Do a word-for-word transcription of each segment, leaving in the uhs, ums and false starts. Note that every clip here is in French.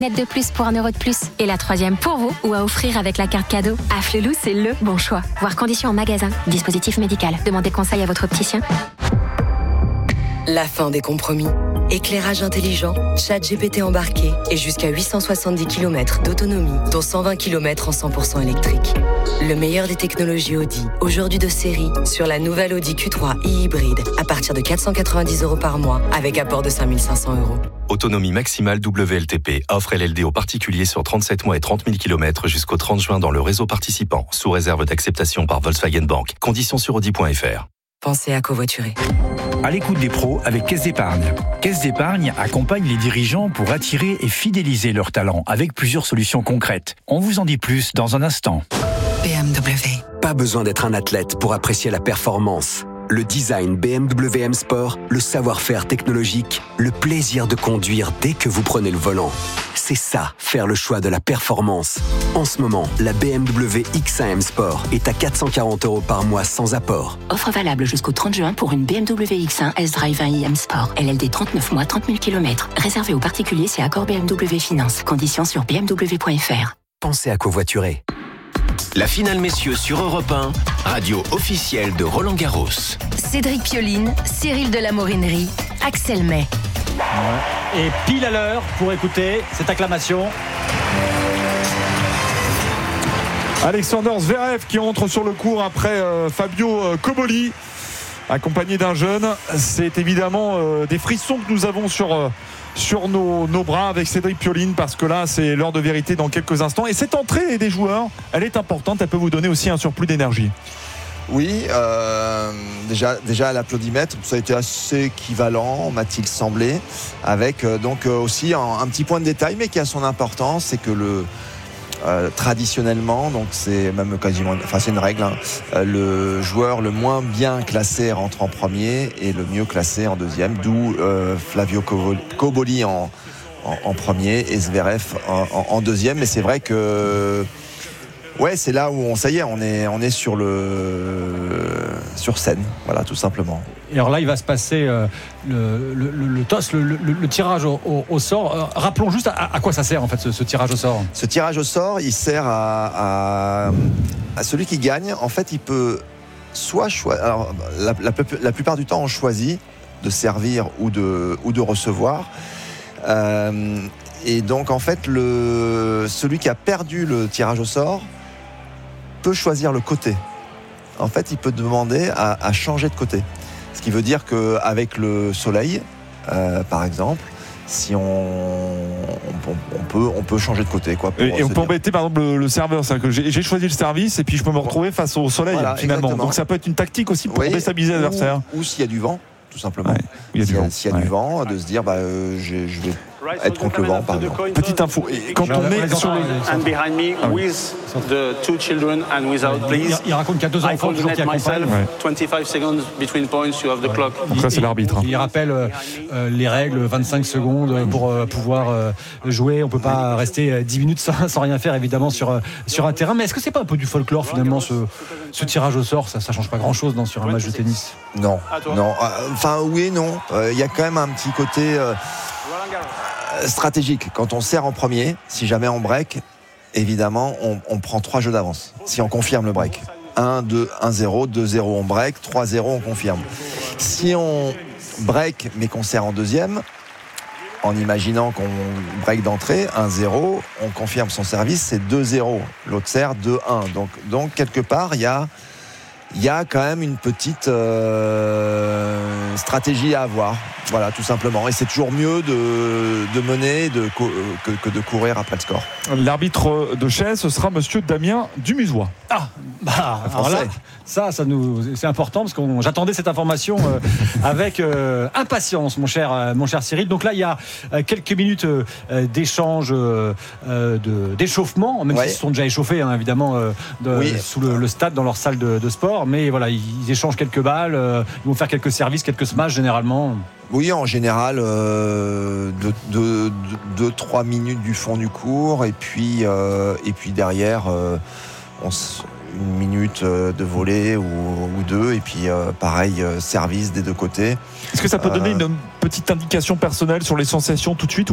Net de plus pour un euro de plus. Et la troisième pour vous ou à offrir avec la carte cadeau. Afflelou, c'est le bon choix. Voir conditions en magasin. Dispositif médical. Demandez conseil à votre opticien. La fin des compromis. Éclairage intelligent, ChatGPT embarqué et jusqu'à huit cent soixante-dix kilomètres d'autonomie, dont cent vingt kilomètres en cent pour cent électrique. Le meilleur des technologies Audi, aujourd'hui de série, sur la nouvelle Audi Q trois e-hybride, à partir de quatre cent quatre-vingt-dix euros par mois, avec apport de cinq mille cinq cents euros. Autonomie maximale W L T P. Offre L L D aux particuliers sur trente-sept mois et trente mille kilomètres jusqu'au trente juin dans le réseau participant, sous réserve d'acceptation par Volkswagen Bank. Conditions sur audi point f r. Pensez à covoiturer. À l'écoute des pros avec Caisse d'Épargne. Caisse d'Épargne accompagne les dirigeants pour attirer et fidéliser leurs talents avec plusieurs solutions concrètes. On vous en dit plus dans un instant. B M W. Pas besoin d'être un athlète pour apprécier la performance. Le design B M W M Sport, le savoir-faire technologique, le plaisir de conduire dès que vous prenez le volant. C'est ça, faire le choix de la performance. En ce moment, la B M W X un M Sport est à quatre cent quarante euros par mois sans apport. Offre valable jusqu'au trente juin pour une B M W X un S-Drive un i M Sport. L L D trente-neuf mois, trente mille kilomètres. Réservé aux particuliers, c'est accord B M W Finance. Conditions sur b m w point f r. Pensez à covoiturer. La finale messieurs sur Europe un, radio officielle de Roland Garros. Cédric Pioline, Cyril de la Morinerie, Axel May. Et pile à l'heure pour écouter cette acclamation. Alexander Zverev qui entre sur le court après euh, Fabio euh, Cobolli, accompagné d'un jeune. C'est évidemment euh, des frissons que nous avons sur... Euh, sur nos, nos bras avec Cédric Pioline, parce que là c'est l'heure de vérité dans quelques instants, et cette entrée des joueurs elle est importante, elle peut vous donner aussi un surplus d'énergie. Oui, euh, déjà, déjà à l'applaudimètre ça a été assez équivalent, m'a-t-il semblé, avec euh, donc euh, aussi un, un petit point de détail mais qui a son importance, c'est que le Euh, traditionnellement, donc c'est même quasiment, enfin c'est une règle, hein, euh, le joueur le moins bien classé rentre en premier et le mieux classé en deuxième, d'où euh, Flavio Cobolli en, en, en premier et Zverev en, en, en deuxième. Mais c'est vrai que ouais, c'est là où on, ça y est, on est, on est sur le sur scène, voilà, tout simplement. Et alors là, il va se passer euh, le, le, le, le toss, le, le, le tirage au, au, au sort. Euh, rappelons juste à, à quoi ça sert en fait ce, ce tirage au sort. Ce tirage au sort, il sert à, à, à celui qui gagne. En fait, il peut soit choisir. Alors, la, la, la plupart du temps, on choisit de servir ou de, ou de recevoir. Euh, et donc, en fait, le, celui qui a perdu le tirage au sort peut choisir le côté. En fait, il peut demander à, à changer de côté. Ce qui veut dire qu'avec le soleil, euh, par exemple, si on, on, on, peut, on peut changer de côté. Quoi, et et on peut embêter par exemple le, le serveur. C'est-à-dire que j'ai, j'ai choisi le service et puis je peux me retrouver face au soleil, voilà, finalement. Exactement. Donc ça peut être une tactique aussi pour oui, déstabiliser l'adversaire. Ou, ou s'il y a du vent, tout simplement. Ouais, il y a du s'il y a, vent. S'il y a ouais. du vent, de se dire bah, euh, je vais être contre le vent, par exemple. Petite info. Et quand on est sur le... And behind me, ah oui. with the two children and without, please. Il raconte qu'il y a deux enfants toujours qui accompagnent. Ouais. vingt-cinq seconds between points, you have the clock. Donc ça, c'est l'arbitre. Il, il rappelle euh, les règles, vingt-cinq secondes pour euh, pouvoir euh, jouer. On ne peut pas rester dix minutes sans, sans rien faire, évidemment, sur, euh, sur un terrain. Mais est-ce que c'est pas un peu du folklore, finalement, ce, ce tirage au sort? Ça ne change pas grand-chose dans, sur un match de tennis. Non, non. Enfin, oui et non. Il euh, y a quand même un petit côté... Euh, stratégique. Quand on sert en premier, si jamais on break, évidemment, on, on prend trois jeux d'avance. Si on confirme le break. un, deux, un zéro, deux zéro, on break, trois zéro, on confirme. Si on break, mais qu'on sert en deuxième, en imaginant qu'on break d'entrée, un zéro, on confirme son service, c'est deux zéro. L'autre sert deux un. Donc, donc quelque part, il y a il y a quand même une petite euh, stratégie à avoir. Voilà, tout simplement. Et c'est toujours mieux de, de mener de, que, que de courir après le score. L'arbitre de chaise, ce sera monsieur Damien Dumusois. Ah, bah, alors là, ça, ça nous, c'est important parce que j'attendais cette information euh, avec euh, impatience, mon cher, euh, mon cher Cyril. Donc là, il y a euh, quelques minutes euh, d'échange, euh, de, d'échauffement, même ouais. s'ils se sont déjà échauffés, hein, évidemment, euh, de, oui. sous le, le stade, dans leur salle de, de sport. Mais voilà, ils, ils échangent quelques balles, euh, ils vont faire quelques services, quelques smashes généralement. Oui, en général, euh, deux trois minutes du fond du court, et puis, euh, et puis derrière, euh, on s- une minute de volée ou, ou deux, et puis euh, pareil, euh, service des deux côtés. Est-ce que ça peut donner euh, une petite indication personnelle sur les sensations tout de suite ou pas ?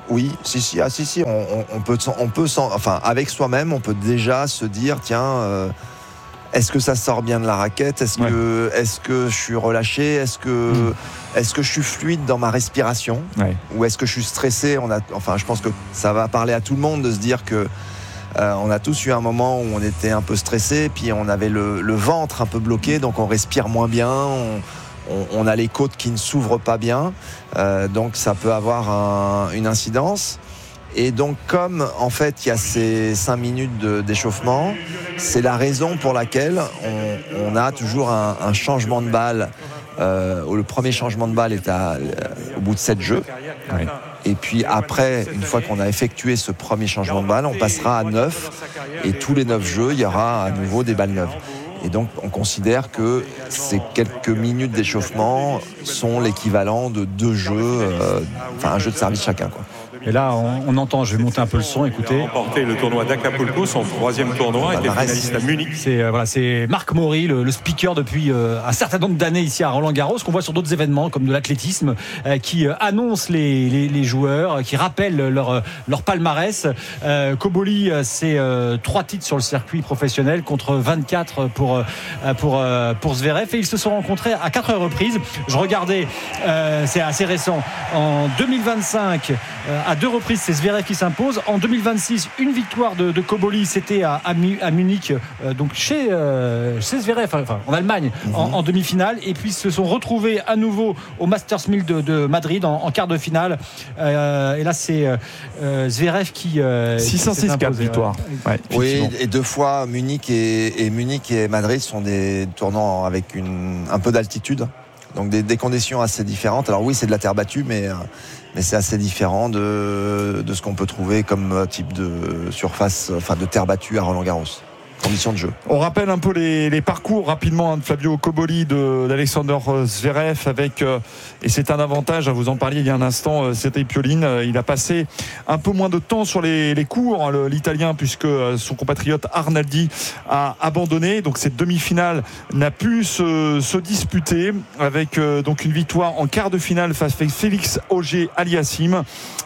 Oui, si, si, ah, si, si, on, on, on peut, on peut enfin, avec soi-même, on peut déjà se dire, tiens, euh, est-ce que ça sort bien de la raquette ? Est-ce ouais. que, est-ce que je suis relâché ? Est-ce que, mmh. est-ce que je suis fluide dans ma respiration ? ouais. Ou est-ce que je suis stressé ? On a, enfin, je pense que ça va parler à tout le monde de se dire que euh, on a tous eu un moment où on était un peu stressé, puis on avait le, le ventre un peu bloqué, donc on respire moins bien. On, On, on a les côtes qui ne s'ouvrent pas bien, euh, donc ça peut avoir un, une incidence. Et donc comme en fait il y a ces cinq minutes de, d'échauffement, c'est la raison pour laquelle on, on a toujours un, un changement de balle. Euh, le premier changement de balle est à, euh, au bout de sept jeux. Oui. Et puis après, une fois qu'on a effectué ce premier changement de balle, on passera à neuf. Et tous les neuf jeux, il y aura à nouveau des balles neuves. Et donc, on considère que ces quelques minutes d'échauffement sont l'équivalent de deux jeux, euh, enfin un jeu de service chacun, quoi. Et là, on, on entend, je vais monter un peu le son, écoutez. Il a remporté le tournoi d'Acapulco, son troisième tournoi, il était finaliste à Munich. C'est, euh, voilà, c'est Marc Maury, le, le speaker depuis euh, un certain nombre d'années ici à Roland-Garros, qu'on voit sur d'autres événements comme de l'athlétisme, euh, qui euh, annonce les, les, les joueurs, qui rappellent leur, leur palmarès. Euh, Cobolli, c'est euh, trois titres sur le circuit professionnel contre vingt-quatre pour, euh, pour, euh, pour Zverev. Et ils se sont rencontrés à quatre reprises. Je regardais, euh, c'est assez récent, en deux mille vingt-cinq, euh, à deux reprises, c'est Zverev qui s'impose. En deux mille vingt-six, une victoire de, de Cobolli, c'était à, à, à Munich, euh, donc chez, euh, chez Zverev, enfin en Allemagne, mm-hmm. en, en demi-finale. Et puis ils se sont retrouvés à nouveau au Masters mille de, de Madrid en, en quart de finale. Euh, et là, c'est euh, Zverev qui. Euh, six cent six quatre victoires. Ouais, oui, et deux fois Munich et, et Munich et Madrid sont des tournois avec une, un peu d'altitude. Donc des, des conditions assez différentes. Alors oui, c'est de la terre battue, mais, mais c'est assez différent de, de ce qu'on peut trouver comme type de surface, enfin de terre battue à Roland-Garros. Conditions de jeu. On rappelle un peu les, les parcours rapidement hein, de Fabio Cobolli, de, d'Alexander Zverev avec, euh, et c'est un avantage, vous en parliez il y a un instant, euh, c'était Pioline, euh, il a passé un peu moins de temps sur les, les cours, hein, le, l'Italien, puisque euh, son compatriote Arnaldi a abandonné, donc cette demi-finale n'a pu se, se disputer avec euh, donc une victoire en quart de finale face à Félix Auger-Aliassime.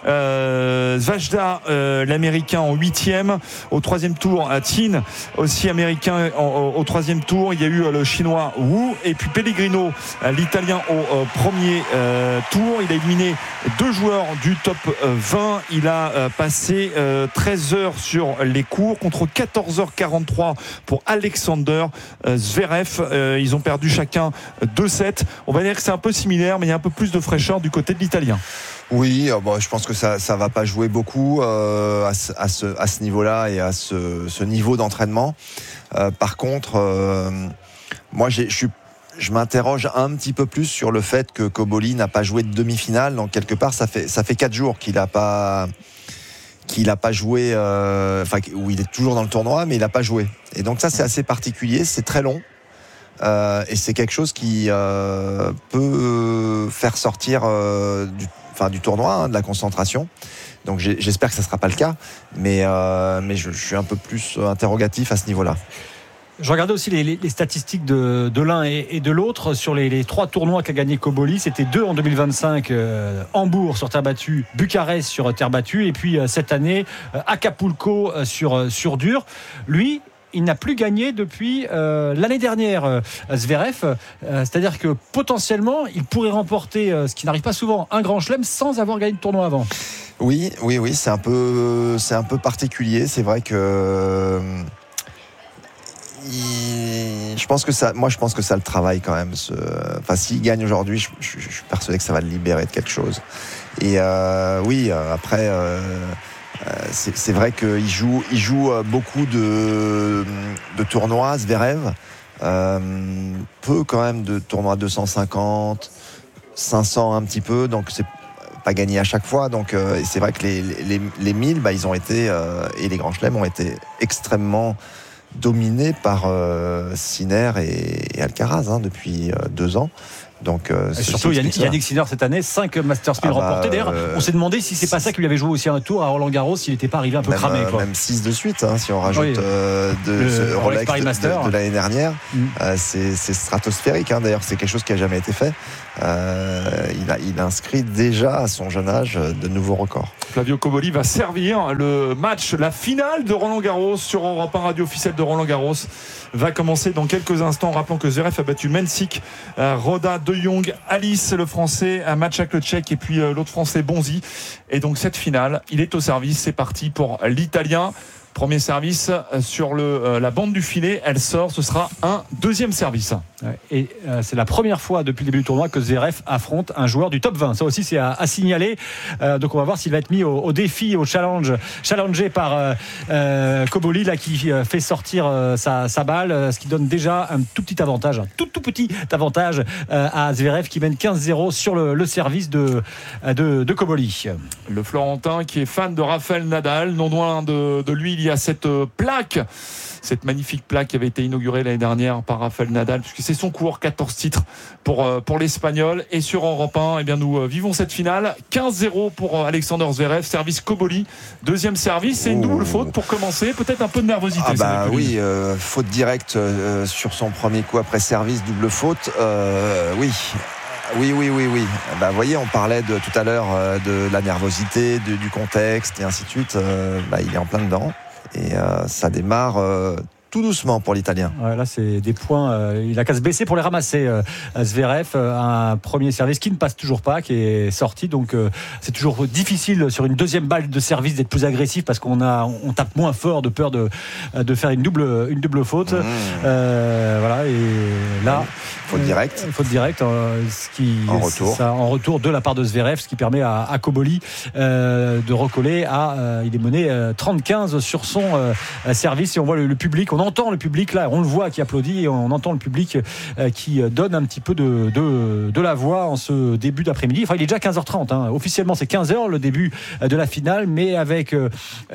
Euh, Vajda, euh, l'américain en huitième, au troisième tour à Thien, aussi américain en, au, au troisième tour. Il y a eu le chinois Wu et puis Pellegrino, l'italien au euh, premier euh, tour. Il a éliminé deux joueurs du top vingt. Il a euh, passé euh, treize heures sur les cours contre quatorze heures quarante-trois pour Alexander euh, Zverev. Euh, ils ont perdu chacun deux sets. On va dire que c'est un peu similaire, mais il y a un peu plus de fraîcheur du côté de l'italien. Oui, bon, je pense que ça ça va pas jouer beaucoup euh, à, ce, à ce à ce niveau-là et à ce, ce niveau d'entraînement. Euh, par contre, euh, moi j'ai, je suis je m'interroge un petit peu plus sur le fait que Cobolli n'a pas joué de demi-finale. Donc quelque part, ça fait ça fait quatre jours qu'il a pas qu'il a pas joué. Euh, enfin, où il est toujours dans le tournoi, mais il a pas joué. Et donc ça, c'est assez particulier. C'est très long. Euh, et c'est quelque chose qui euh, peut faire sortir euh, du Enfin, du tournoi, hein, de la concentration. Donc j'espère que ça ne sera pas le cas, mais, euh, mais je, je suis un peu plus interrogatif à ce niveau-là. Je regardais aussi les, les statistiques de, de l'un et, et de l'autre sur les, les trois tournois qu'a gagné Cobolli. C'était deux en deux mille vingt-cinq, euh, Hambourg sur terre battue, Bucarest sur terre battue, et puis euh, cette année euh, Acapulco euh, sur, sur dur. Lui, il n'a plus gagné depuis euh, l'année dernière, euh, Zverev. Euh, c'est-à-dire que potentiellement, il pourrait remporter, euh, ce qui n'arrive pas souvent, un grand chelem sans avoir gagné de tournoi avant. Oui, oui, oui, c'est un peu, c'est un peu particulier. C'est vrai que euh, il, je pense que ça, moi, je pense que ça le travaille quand même. Ce, enfin, s'il gagne aujourd'hui, je, je, je suis persuadé que ça va le libérer de quelque chose. Et euh, oui, après. Euh, Euh, c'est, c'est vrai qu'il joue, il joue beaucoup de, de tournois, Zverev. Euh, peu quand même de tournois deux cent cinquante, cinq cents un petit peu, donc c'est pas gagné à chaque fois. Donc euh, c'est vrai que les, les, les mille, bah, ils ont été, euh, et les grands chelems ont été extrêmement dominés par euh, Sinner et, et Alcaraz hein, depuis euh, deux ans. Donc, euh, et surtout, Yannick, Yannick Sinner cette année, cinq Masters mille ah bah, remportés. D'ailleurs, euh, on s'est demandé si c'est pas ça qui lui avait joué aussi un tour à Roland Garros, s'il n'était pas arrivé un peu même, cramé. Quoi. Même six de suite, hein, si on rajoute oui. euh, de le, ce Rolex Paris de, Master. de, de l'année dernière. Mm. Euh, c'est, c'est stratosphérique. Hein. D'ailleurs, c'est quelque chose qui n'a jamais été fait. Euh, il, a, il inscrit déjà à son jeune âge de nouveaux records. Flavio Cobolli va servir le match, la finale de Roland Garros sur Europe un, radio officielle de Roland Garros. Va commencer dans quelques instants. Rappelons que Zverev a battu Mensik, Roda, De Jong, Alice le français, un match avec le tchèque et puis l'autre français Bonzi. Et donc cette finale, il est au service. C'est parti pour l'italien. Premier service sur le, euh, la bande du filet, elle sort, ce sera un deuxième service. Et euh, c'est la première fois depuis le début du tournoi que Zverev affronte un joueur du top vingt. Ça aussi c'est à, à signaler. Euh, donc on va voir s'il va être mis au, au défi, au challenge, challengé par euh, euh, Cobolli là qui euh, fait sortir euh, sa, sa balle, ce qui donne déjà un tout petit avantage, un tout tout petit avantage euh, à Zverev qui mène quinze zéro sur le, le service de, de, de Cobolli. Le Florentin qui est fan de Rafael Nadal, non loin de, de lui il y a cette plaque, cette magnifique plaque qui avait été inaugurée l'année dernière par Rafael Nadal, puisque c'est son cours, quatorze titres pour, pour l'Espagnol. Et sur Europe un, eh bien nous vivons cette finale, quinze zéro pour Alexander Zverev, service Cobolli, deuxième service, c'est une double faute pour commencer, peut-être un peu de nervosité. Ah bah oui, euh, faute directe euh, sur son premier coup après service, double faute, euh, oui. Oui, oui, oui, oui. Bah, vous voyez, on parlait de, tout à l'heure euh, de la nervosité, de, du contexte et ainsi de suite. Euh, bah, il est en plein dedans. Et euh, ça démarre euh, tout doucement pour l'Italien. Ouais, là, c'est des points. Euh, il a qu'à se baisser pour les ramasser. Euh, Zverev, euh, un premier service qui ne passe toujours pas, qui est sorti. Donc, euh, c'est toujours difficile sur une deuxième balle de service d'être plus agressif parce qu'on a, on tape moins fort de peur de, de faire une double, une double faute. Mmh. Euh, voilà. Et là, faute directe. Euh, faute directe. Euh, ce qui, en retour. Ça, en retour de la part de Zverev, ce qui permet à, à Cobolli euh, de recoller à. Euh, il est mené euh, trente quinze sur son euh, service et on voit le, le public. On On entend le public là, on le voit qui applaudit et on entend le public qui donne un petit peu de, de, de la voix en ce début d'après-midi. Enfin, il est déjà quinze heures trente. Hein. Officiellement, c'est quinze heures le début de la finale, mais avec euh,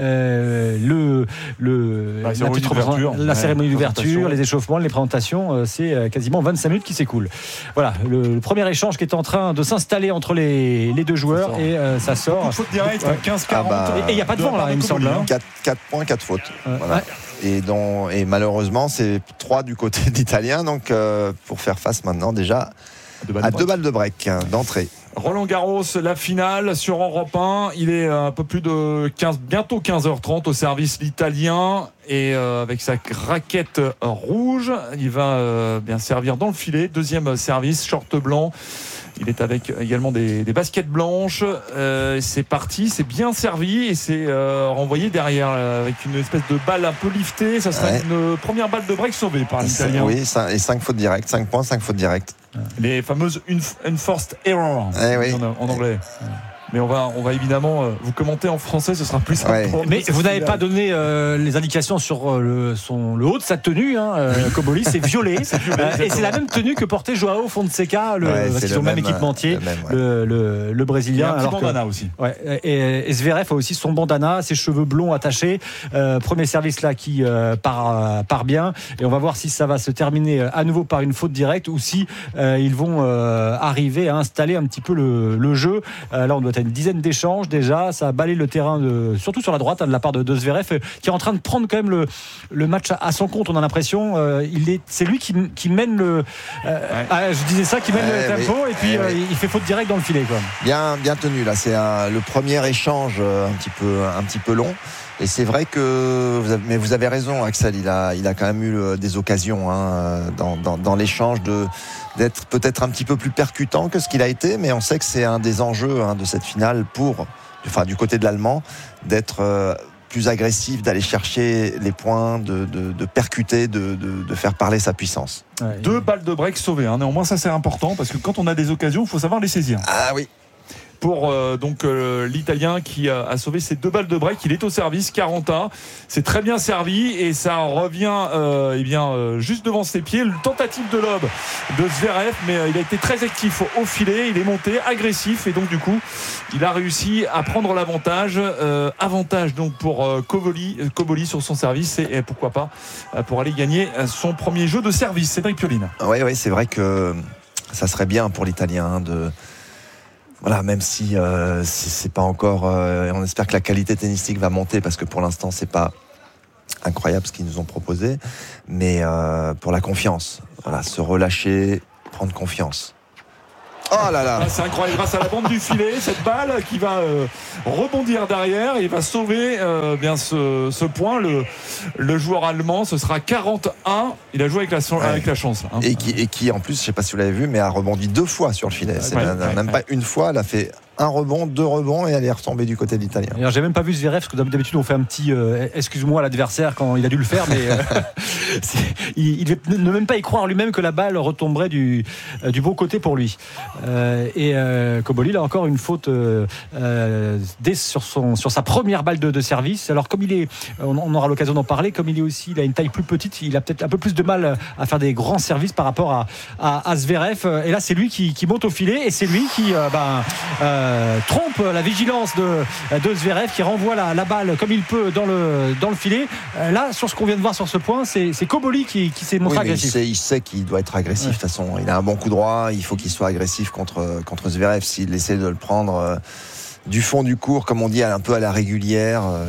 le, le, la cérémonie d'ouverture, la ouais, cérémonie d'ouverture, les échauffements, les présentations, c'est quasiment vingt-cinq minutes qui s'écoulent. Voilà, le, le premier échange qui est en train de s'installer entre les, les deux joueurs ça et euh, ça sort. Faute directe, quinze quarante. Ah bah, et il n'y a pas de vent là, il me semble. Hein. quatre points, quatre fautes. Euh, voilà. Ouais. Et, dont, et malheureusement, c'est trois du côté de l'Italien. Donc, euh, pour faire face maintenant déjà deux à deux balles de break hein, d'entrée. Roland Garros, la finale sur Europe un. Il est un peu plus de quinze, bientôt quinze heures trente au service l'Italien. Et euh, avec sa raquette rouge, il va euh, bien servir dans le filet. Deuxième service, short blanc. Il est avec également des, des baskets blanches. Euh, c'est parti, c'est bien servi et c'est euh, renvoyé derrière euh, avec une espèce de balle un peu liftée. Ça sera ouais. une première balle de break sauvée par l'Italien. Oui, et cinq fautes directes, cinq points, cinq fautes directes. Les fameuses enforced error eh oui. en, en anglais. Ouais. Mais on va, on va évidemment euh, vous commenter en français, ce sera plus simple. Ouais. Mais vous n'avez pas donné euh, les indications sur euh, le, son, le haut de sa tenue. Hein, euh, Cobolli, c'est violet. c'est violet euh, et c'est la même tenue que portait Joao Fonseca, le, ouais, parce qu'ils ont le même équipementier, le, même, ouais. le, le, le Brésilien. Il a un petit bandana que, aussi. Ouais, et, et Zverev a aussi son bandana, ses cheveux blonds attachés. Euh, premier service là qui euh, part, part bien. Et on va voir si ça va se terminer à nouveau par une faute directe ou si euh, ils vont euh, arriver à installer un petit peu le, le jeu. Euh, là, on doit être à une dizaine d'échanges déjà, ça a balayé le terrain de, surtout sur la droite hein, de la part de, de Zverev qui est en train de prendre quand même le, le match à, à son compte. On a l'impression euh, il est, c'est lui qui, qui mène le euh, ouais. ah, je disais ça, qui mène ouais, le tempo oui. et puis euh, oui. il fait faute directe dans le filet quoi. Bien, bien tenu là, c'est un, le premier échange un petit peu, un petit peu long. Et c'est vrai que, vous avez, mais vous avez raison, Axel, il a, il a quand même eu des occasions hein, dans, dans, dans l'échange de, d'être peut-être un petit peu plus percutant que ce qu'il a été, mais on sait que c'est un des enjeux hein, de cette finale pour, enfin, du côté de l'Allemand, d'être euh, plus agressif, d'aller chercher les points, de, de, de percuter, de, de, de faire parler sa puissance. Ouais, Deux balles de break sauvées, hein. Néanmoins ça c'est important parce que quand on a des occasions, il faut savoir les saisir. Ah oui. Pour euh, donc euh, l'Italien qui a, a sauvé ses deux balles de break, il est au service. Quaranta, c'est très bien servi et ça revient euh, eh bien euh, juste devant ses pieds. Une tentative de lob de Zverev, mais euh, il a été très actif au, au filet. Il est monté agressif et donc du coup, il a réussi à prendre l'avantage. Euh, avantage donc pour euh, Cobolli, euh, Cobolli sur son service et, et pourquoi pas euh, pour aller gagner son premier jeu de service. Cédric Pioline. Oui, oui, c'est vrai que. ça serait bien pour l'Italien hein, de voilà, même si euh, c'est, c'est pas encore euh, on espère que la qualité tennistique va monter parce que pour l'instant c'est pas incroyable ce qu'ils nous ont proposé, mais euh, pour la confiance, voilà, se relâcher, prendre confiance. Oh là là, ah, c'est incroyable, grâce à la bande du filet, cette balle qui va euh, rebondir derrière et va sauver euh, bien ce, ce point. Le, le joueur allemand, ce sera quarante et un. Il a joué avec la, ouais. avec la chance. Hein. Et, qui, et qui, en plus, je ne sais pas si vous l'avez vu, mais a rebondi deux fois sur le filet. C'est ouais, même, ouais, même ouais. pas une fois, elle a fait un rebond, deux rebonds et elle est retombée du côté de l'Italien. Alors, j'ai même pas vu Zverev parce que d'habitude on fait un petit euh, excuse-moi à l'adversaire quand il a dû le faire, mais euh, il, il ne même pas y croire lui-même que la balle retomberait du, euh, du bon côté pour lui. Euh, et euh, Cobolli il a encore une faute euh, euh, dès sur son sur sa première balle de, de service. Alors comme il est, on, on aura l'occasion d'en parler, comme il est aussi, il a une taille plus petite, il a peut-être un peu plus de mal à faire des grands services par rapport à, à, à Zverev. Et là c'est lui qui, qui monte au filet et c'est lui qui euh, ben, euh, Euh, trompe la vigilance de, de Zverev qui renvoie la, la balle comme il peut dans le, dans le filet. Euh, là sur ce qu'on vient de voir sur ce point, c'est, c'est Cobolli qui, qui s'est montré oui, agressif. Il sait, il sait qu'il doit être agressif. De ouais. toute façon, il a un bon coup droit, il faut qu'il soit agressif contre, contre Zverev. S'il essaie de le prendre euh, du fond du court, comme on dit, un peu à la régulière, euh,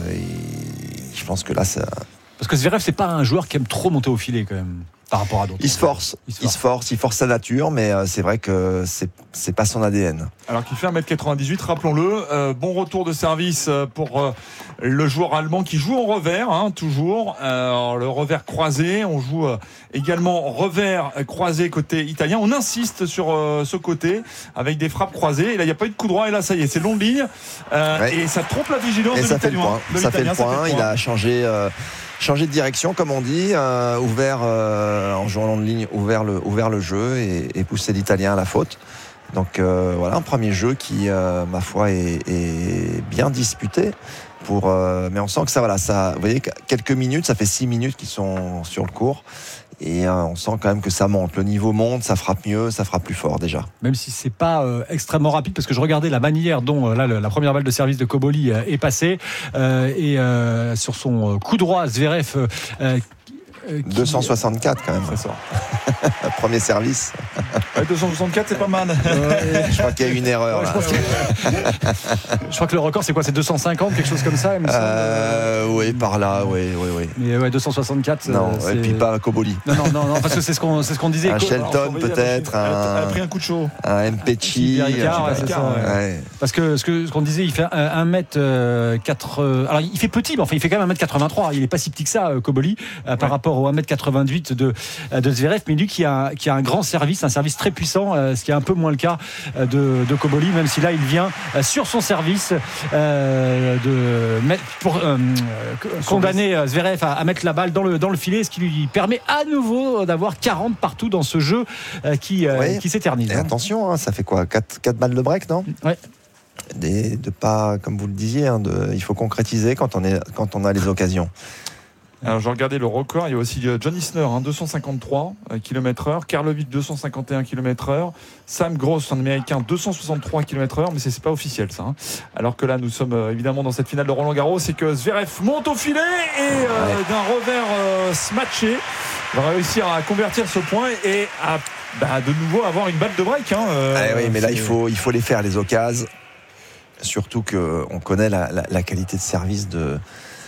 et je pense que là ça... Parce que Zverev c'est pas un joueur qui aime trop monter au filet quand même par rapport à d'autres. Il se force, il se force, il, se force, il force sa nature, mais euh, c'est vrai que c'est, c'est pas son A D N. Alors qu'il fait un mètre quatre-vingt-dix-huit, rappelons-le. Euh, bon retour de service pour euh, le joueur allemand qui joue en revers, hein, toujours. Euh, alors, le revers croisé, on joue euh, également revers croisé côté italien. On insiste sur euh, ce côté avec des frappes croisées. Et là, il n'y a pas eu de coup droit. Et là, ça y est, c'est long de ligne. Euh, ouais. Et ça trompe la vigilance et de ça l'Italien. Fait le point. Ça fait le point. Il a changé... Euh... changer de direction comme on dit, euh, ouvert euh, en jouant long de ligne, ouvert le, ouvert le jeu et, et pousser l'Italien à la faute. Donc euh, voilà un premier jeu qui euh, ma foi est, est bien disputé pour, euh, mais on sent que ça voilà ça, vous voyez quelques minutes, ça fait six minutes qu'ils sont sur le court. Et euh, on sent quand même que ça monte, le niveau monte, ça frappe mieux, ça frappe plus fort déjà. Même si c'est pas euh, extrêmement rapide, parce que je regardais la manière dont euh, là, le, la première balle de service de Cobolli euh, est passée euh, et euh, sur son coup droit, Zverev. Euh, Qui... deux cent soixante-quatre quand même. C'est ça. Premier service. Ouais, deux cent soixante-quatre, c'est pas mal. Ouais. Je crois qu'il y a eu une erreur. Ouais, je, que... je crois que le record, c'est quoi? C'est deux cent cinquante, quelque chose comme ça il me semble. Euh, oui, par là, oui, oui, oui. Mais ouais, deux cent soixante-quatre. Non, c'est... et puis pas Cobolli. Non, non, non, non, parce que c'est ce qu'on, c'est ce qu'on disait. Un Shelton peut-être. Elle a, un... elle a pris un coup de chaud. Un Mpecci. Ouais, c'est ça, ouais. Ouais. Parce que ce, que ce qu'on disait, il fait un mètre quatre. Alors, il fait petit, mais enfin, il fait quand même un mètre quatre-vingt-trois. Il est pas si petit que ça, Cobolli, ouais. par rapport au un mètre quatre-vingt-huit de, de Zverev, mais lui qui a, qui a un grand service, un service très puissant, ce qui est un peu moins le cas de, de Cobolli, même si là il vient sur son service euh, de mettre, pour euh, condamner Zverev à, à mettre la balle dans le, dans le filet, ce qui lui permet à nouveau d'avoir quarante partout dans ce jeu euh, qui, euh, oui. qui s'éternise. Et attention, hein, ça fait quoi, quatre balles de break, non? Ouais. Des, de pas, comme vous le disiez, hein, de, il faut concrétiser quand on, est, quand on a les occasions. Alors j'ai regardé le record, il y a aussi John Isner, hein, deux cent cinquante-trois kilomètres heure, Karlovic deux cent cinquante et un kilomètres heure, Sam Gross, un américain, deux cent soixante-trois kilomètres heure, mais c'est, c'est pas officiel ça. Hein. Alors que là nous sommes euh, évidemment dans cette finale de Roland Garros, c'est que Zverev monte au filet et euh, ouais. d'un revers euh, smatché va réussir à convertir ce point et à bah, de nouveau avoir une balle de break. Hein, euh, ah oui, mais là il faut, il faut les faire les occasions, surtout qu'on connaît la, la, la qualité de service de...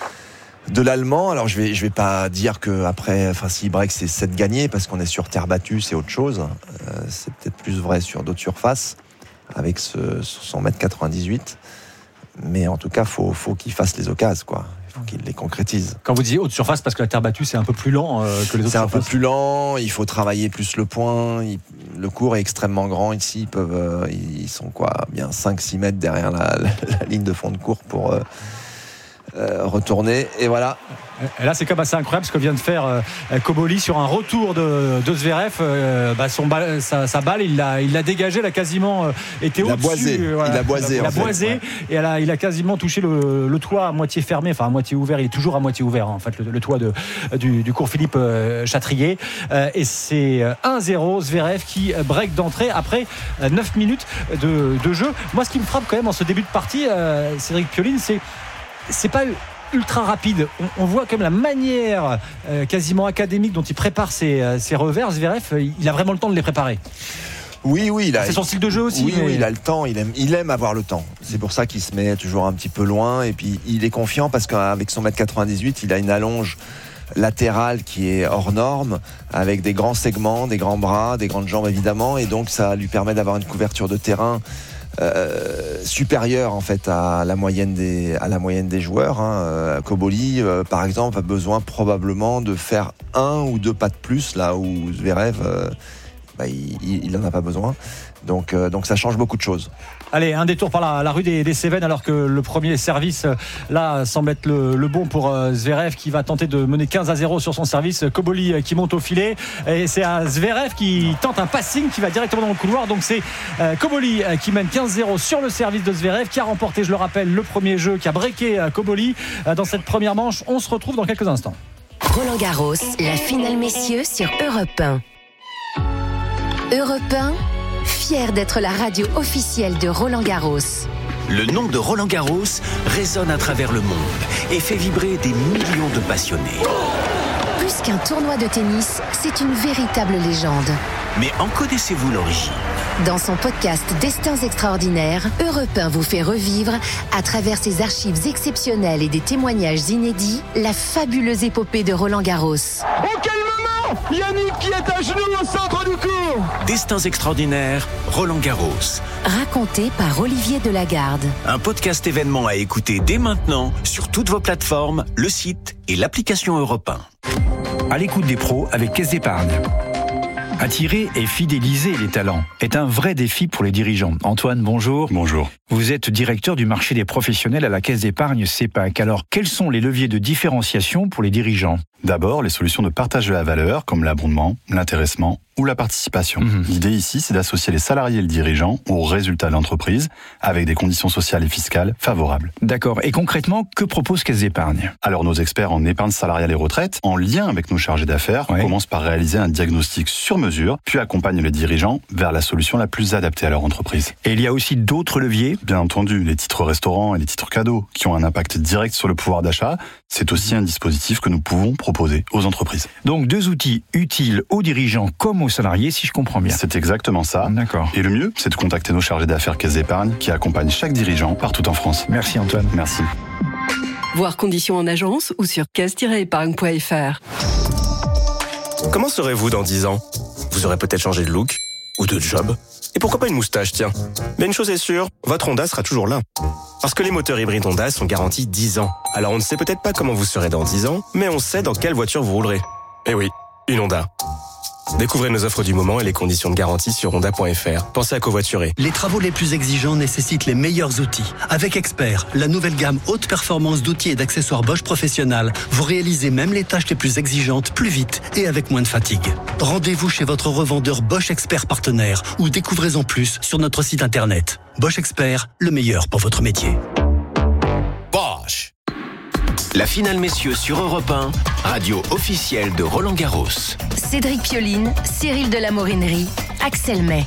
de l'allemand. Alors je vais je vais pas dire que après, enfin si break c'est sept gagnés parce qu'on est sur terre battue, c'est autre chose. Euh, c'est peut-être plus vrai sur d'autres surfaces avec ce son mètre quatre-vingt-dix-huit. Mais en tout cas, faut faut qu'il fasse les occasions quoi. Il faut qu'il les concrétise. Quand vous disiez haute surface, parce que la terre battue c'est un peu plus lent euh, que les autres. C'est surfaces. un peu plus lent. Il faut travailler plus le point. Il, le court est extrêmement grand ici. Ils peuvent euh, ils sont quoi bien cinq six mètres derrière la, la, la ligne de fond de court pour euh, Euh, retourner et voilà. Et là c'est comme assez incroyable ce que vient de faire euh, Cobolli sur un retour de, de Zverev. Euh, bah, son balle, sa, sa balle il l'a, il l'a dégagé, elle a quasiment euh, été il au-dessus. Boisé. Euh, voilà. Il a boisé. Il a en boisé fait, ouais. et elle a, il a quasiment touché le, le toit à moitié fermé, enfin à moitié ouvert. Il est toujours à moitié ouvert hein, en fait le, le toit de, du, du cours Philippe euh, Chatrier. Euh, et c'est un zéro Zverev qui break d'entrée après euh, neuf minutes de, de jeu. Moi ce qui me frappe quand même en ce début de partie, euh, Cédric Pioline, c'est c'est pas ultra rapide. On, on voit quand même la manière euh, quasiment académique dont il prépare ses, ses revers. Zverev, il a vraiment le temps de les préparer. Oui, oui, il a. C'est son style de jeu aussi. Oui, mais... oui, il a le temps. Il aime, il aime avoir le temps. C'est pour ça qu'il se met toujours un petit peu loin. Et puis, il est confiant parce qu'avec son mètre quatre-vingt-dix-huit, il a une allonge latérale qui est hors norme, avec des grands segments, des grands bras, des grandes jambes évidemment. Et donc, ça lui permet d'avoir une couverture de terrain Euh, supérieur en fait à la moyenne des à la moyenne des joueurs. Hein. Koboli, euh, par exemple, a besoin probablement de faire un ou deux pas de plus là où Zverev, euh, bah, il, il en a pas besoin. Donc, euh, donc ça change beaucoup de choses. Allez, un détour par la, la rue des, des Cévennes, alors que le premier service là semble être le, le bon pour euh, Zverev, qui va tenter de mener quinze à zéro sur son service. Koboli euh, qui monte au filet, et c'est à Zverev qui tente un passing qui va directement dans le couloir. Donc c'est euh, Koboli euh, qui mène quinze zéro sur le service de Zverev, qui a remporté, je le rappelle, le premier jeu, qui a breaké euh, Koboli euh, dans cette première manche. On se retrouve dans quelques instants. Roland Garros, la finale messieurs sur Europe un. Europe un, fier d'être la radio officielle de Roland Garros. Le nom de Roland Garros résonne à travers le monde et fait vibrer des millions de passionnés. Plus qu'un tournoi de tennis, c'est une véritable légende. Mais en connaissez-vous l'origine ? Dans son podcast Destins extraordinaires, Europe un vous fait revivre, à travers ses archives exceptionnelles et des témoignages inédits, la fabuleuse épopée de Roland Garros. Oh, quel moment ! Yannick qui est à genoux au centre du court. Destins extraordinaires, Roland Garros. Raconté par Olivier Delagarde. Un podcast événement à écouter dès maintenant sur toutes vos plateformes, le site et l'application Europe un. À l'écoute des pros avec Caisse d'Épargne. Attirer et fidéliser les talents est un vrai défi pour les dirigeants. Antoine, bonjour. Bonjour. Vous êtes directeur du marché des professionnels à la Caisse d'Épargne CEPAC. Alors, quels sont les leviers de différenciation pour les dirigeants ? D'abord, les solutions de partage de la valeur, comme l'abondement, l'intéressement ou la participation. Mmh. L'idée ici, c'est d'associer les salariés et le dirigeant aux résultats de l'entreprise avec des conditions sociales et fiscales favorables. D'accord. Et concrètement, que propose Caisse d'Épargne ? Alors, nos experts en épargne salariale et retraite, en lien avec nos chargés d'affaires, ouais. commencent par réaliser un diagnostic sur mesure, puis accompagnent les dirigeants vers la solution la plus adaptée à leur entreprise. Et il y a aussi d'autres leviers ? Bien entendu, les titres restaurants et les titres cadeaux, qui ont un impact direct sur le pouvoir d'achat, c'est aussi un dispositif que nous pouvons proposer aux entreprises. Donc, deux outils utiles aux dirigeants comme aux salariés, si je comprends bien. C'est exactement ça. D'accord. Et le mieux, c'est de contacter nos chargés d'affaires Caisse d'Épargne qui accompagnent chaque dirigeant partout en France. Merci Antoine. Merci. Voir conditions en agence ou sur caisse tiret épargne point f r. Comment serez-vous dans dix ans ? Vous aurez peut-être changé de look ou de job. Et pourquoi pas une moustache, tiens. Mais une chose est sûre, votre Honda sera toujours là. Parce que les moteurs hybrides Honda sont garantis dix ans. Alors on ne sait peut-être pas comment vous serez dans dix ans, mais on sait dans quelle voiture vous roulerez. Eh oui, une Honda. Découvrez nos offres du moment et les conditions de garantie sur honda point f r. Pensez à covoiturer. Les travaux les plus exigeants nécessitent les meilleurs outils. Avec Expert, la nouvelle gamme haute performance d'outils et d'accessoires Bosch Professionnal, vous réalisez même les tâches les plus exigeantes plus vite et avec moins de fatigue. Rendez-vous chez votre revendeur Bosch Expert partenaire ou découvrez-en plus sur notre site internet. Bosch Expert, le meilleur pour votre métier. Bosch. La finale messieurs sur Europe un, radio officielle de Roland Garros. Cédric Pioline, Cyril de la Morinerie, Axel May.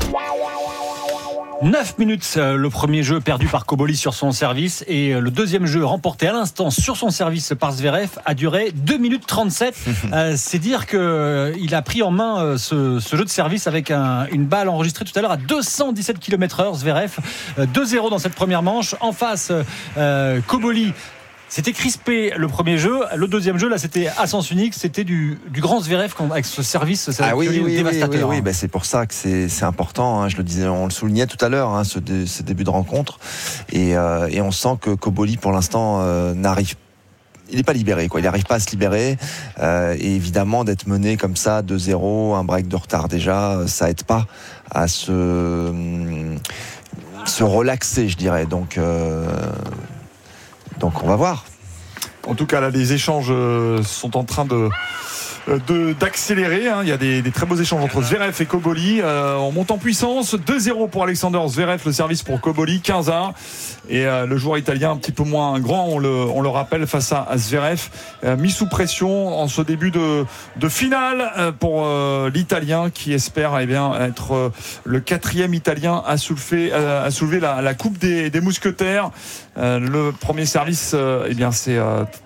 neuf minutes, le premier jeu perdu par Koboli sur son service, et le deuxième jeu remporté à l'instant sur son service par Zverev a duré deux minutes trente-sept. euh, c'est dire qu'il a pris en main ce, ce jeu de service avec un, une balle enregistrée tout à l'heure à deux cent dix-sept kilomètres heure. Zverev, deux zéro dans cette première manche. En face, euh, Koboli. C'était crispé le premier jeu. Le deuxième jeu, là, c'était à sens unique. C'était du, du grand Zverev avec ce service ah oui, oui, dévastateur. Oui, oui, oui. Ben, c'est pour ça que c'est, c'est important. Hein. Je le disais, on le soulignait tout à l'heure, hein, ce, dé, ce début de rencontre. Et, euh, et on sent que Koboli, pour l'instant, euh, n'arrive il n'est pas libéré, quoi. Il n'arrive pas à se libérer. Euh, et évidemment, d'être mené comme ça, deux zéro, un break de retard déjà, ça aide pas à se, se relaxer, je dirais. Donc... Euh, Donc on va voir. En tout cas, là, les échanges sont en train de, de d'accélérer. Hein. Il y a des, des très beaux échanges entre Zverev et Koboli. Euh, on monte en puissance. deux zéro pour Alexander Zverev, le service pour Koboli, quinze à un. Et euh, le joueur italien un petit peu moins grand, on le, on le rappelle, face à, à Zverev, euh, mis sous pression en ce début de, de finale euh, pour euh, l'Italien qui espère eh bien, être euh, le quatrième Italien à soulever, euh, à soulever la, la Coupe des, des Mousquetaires. Euh, le premier service, euh, eh bien, c'est... Euh,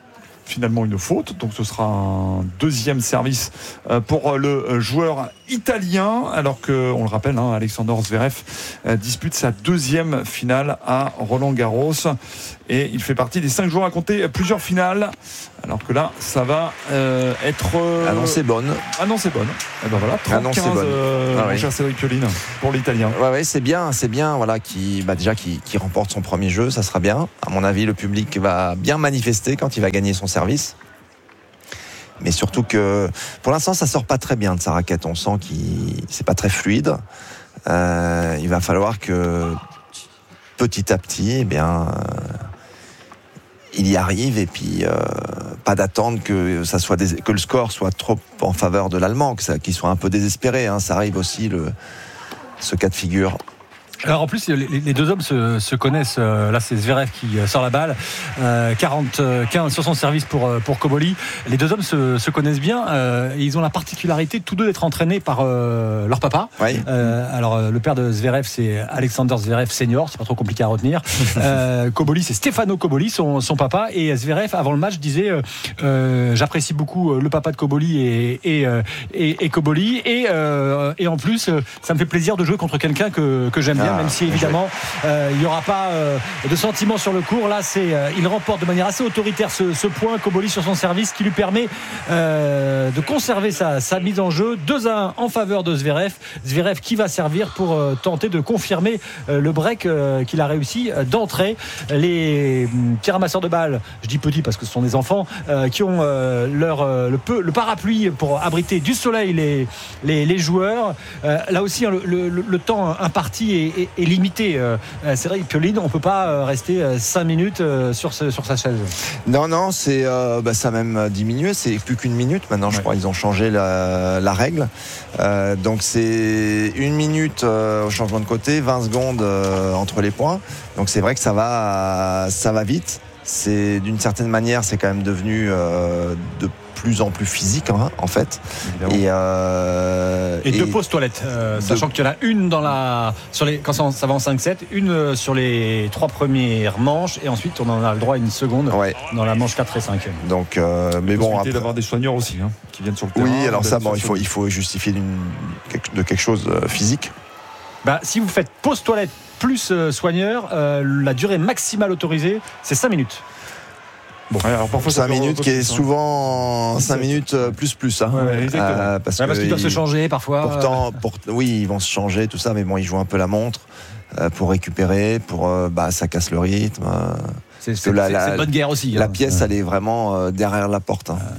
finalement une faute, donc ce sera un deuxième service pour le joueur italien, alors que, on le rappelle, hein, Alexander Zverev dispute sa deuxième finale à Roland-Garros et il fait partie des cinq joueurs à compter plusieurs finales, alors que là ça va euh, être euh... annoncé bonne annoncé bonne et ben voilà trente-quinze euh, ah, mon oui. cher Cédric Pioline pour l'italien. Ouais, ouais, c'est bien, c'est bien, voilà, qui bah, déjà qui, qui remporte son premier jeu, ça sera bien. À mon avis, le public va bien manifester quand il va gagner son service. Mais surtout que pour l'instant ça sort pas très bien de sa raquette, on sent qu'il c'est pas très fluide. Euh, il va falloir que petit à petit, eh bien, euh, il y arrive et puis euh, pas d'attendre que ça soit dés- que le score soit trop en faveur de l'Allemand, que ça, qu'il soit un peu désespéré. Hein. Ça arrive aussi le ce cas de figure. Alors en plus les, les deux hommes se, se connaissent. Là c'est Zverev qui sort la balle, euh, quarante-quinze sur son service pour pour Cobolli. Les deux hommes se, se connaissent bien. Euh, et ils ont la particularité tous deux d'être entraînés par euh, leur papa. Oui. Euh, alors le père de Zverev c'est Alexander Zverev senior, c'est pas trop compliqué à retenir. euh, Cobolli c'est Stefano Cobolli, son, son papa. Et Zverev avant le match disait euh, euh, j'apprécie beaucoup le papa de Cobolli et et et, et Cobolli et euh, et en plus ça me fait plaisir de jouer contre quelqu'un que que j'aime bien. Même si évidemment euh, il n'y aura pas euh, de sentiment sur le court. Là c'est euh, il remporte de manière assez autoritaire ce, ce point, Cobolli sur son service, qui lui permet euh, de conserver sa, sa mise en jeu. deux à un en faveur de Zverev. Zverev qui va servir pour euh, tenter de confirmer euh, le break euh, qu'il a réussi euh, d'entrée. Les euh, petits ramasseurs de balles, je dis petits parce que ce sont des enfants euh, qui ont euh, leur euh, le, peu, le parapluie pour abriter du soleil les, les, les joueurs. Euh, là aussi hein, le, le, le temps imparti est, est est limité. C'est vrai que Pioline, on ne peut pas rester cinq minutes sur, ce, sur sa chaise. Non, non, c'est, euh, bah, ça a même diminué. C'est plus qu'une minute maintenant, je ouais. crois. Ils ont changé la, la règle. Euh, donc c'est une minute euh, au changement de côté, vingt secondes euh, entre les points. Donc c'est vrai que ça va, ça va vite. C'est, d'une certaine manière, c'est quand même devenu euh, de plus en plus physique hein, en fait. Et, euh, et, et deux pauses toilettes, euh, sachant qu'il y en a une dans la, sur les, quand ça va en cinq sept, une sur les trois premières manches et ensuite on en a le droit à une seconde ouais. dans la manche quatre et cinq. Donc, euh, mais bon, après d'avoir des soigneurs aussi hein, qui viennent sur le terrain. Oui, alors ça, bon, il faut, il faut justifier d'une, de quelque chose de physique. Bah, si vous faites pause toilette plus euh, soigneur, euh, la durée maximale autorisée, c'est cinq minutes. Bon, ouais, alors parfois cinq minutes qui est souvent cinq minutes plus plus hein. Ouais, exactement. Euh, parce, ouais, parce qu'ils doivent se changer parfois. Pourtant, pour, oui, ils vont se changer tout ça, mais bon, ils jouent un peu la montre euh, pour récupérer, pour euh, bah ça casse le rythme. Euh, c'est, c'est, la, c'est, la, c'est bonne guerre aussi. La hein. pièce, elle est vraiment euh, derrière la porte. Hein.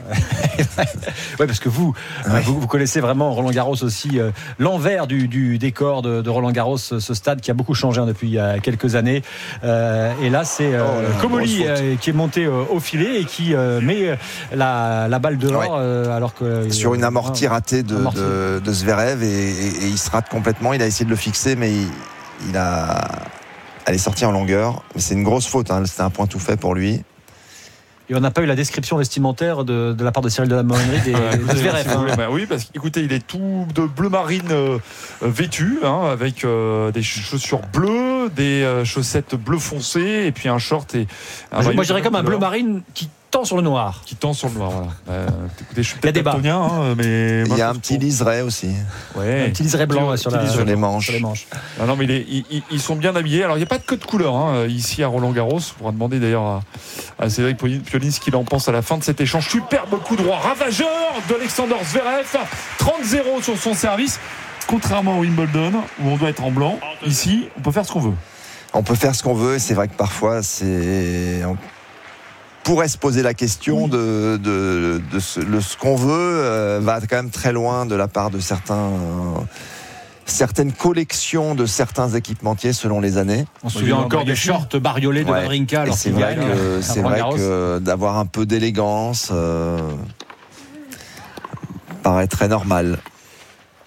ouais, parce que vous, ouais. vous, vous connaissez vraiment Roland Garros aussi, euh, l'envers du, du décor de, de Roland Garros, ce, ce stade qui a beaucoup changé hein, depuis il y a quelques années. Euh, et là, c'est euh, oh, Cobolli euh, qui est monté euh, au filet et qui euh, met la, la balle dehors, ouais. euh, alors que sur une amortie euh, ratée de, amortie. de, de Zverev et, et, et il se rate complètement. Il a essayé de le fixer, mais il, il a, elle est sortie en longueur. Mais c'est une grosse faute. Hein, c'était un point tout fait pour lui. Et on n'a pas eu la description vestimentaire de, de la part de Cyril de la Moinerie des, ouais, des Zverev. Hein. Bah oui, parce qu'écoutez, il est tout de bleu marine euh, vêtu, hein, avec euh, des chaussures bleues, des euh, chaussettes bleu foncé, et puis un short et. Un moi, moi je dirais comme un bleu marine qui tend sur le noir. Qui tend sur le noir, voilà. Euh, écoutez, je suis il y a des bas. Hein, mais il y a un petit liseré aussi. Ouais. Un petit liseré blanc sur, la, sur les manches. Sur les manches. Ah non, mais il est, il, ils sont bien habillés. Alors, il n'y a pas de code couleur hein, ici à Roland-Garros. On pourra demander d'ailleurs à, à Cédric Pioline ce qu'il en pense à la fin de cet échange. Superbe coup droit ravageur d'Alexander Zverev. trente zéro sur son service. Contrairement au Wimbledon, où on doit être en blanc, ici, on peut faire ce qu'on veut. On peut faire ce qu'on veut. Et c'est vrai que parfois, c'est... On pourrait se poser la question oui. de, de, de, de ce, le, ce qu'on veut euh, va quand même très loin de la part de certains, euh, certaines collections de certains équipementiers selon les années. On se souvient encore des shorts bariolés de ouais. Wawrinka. Alors c'est vrai, que, c'est vrai que d'avoir un peu d'élégance euh, paraît très normal.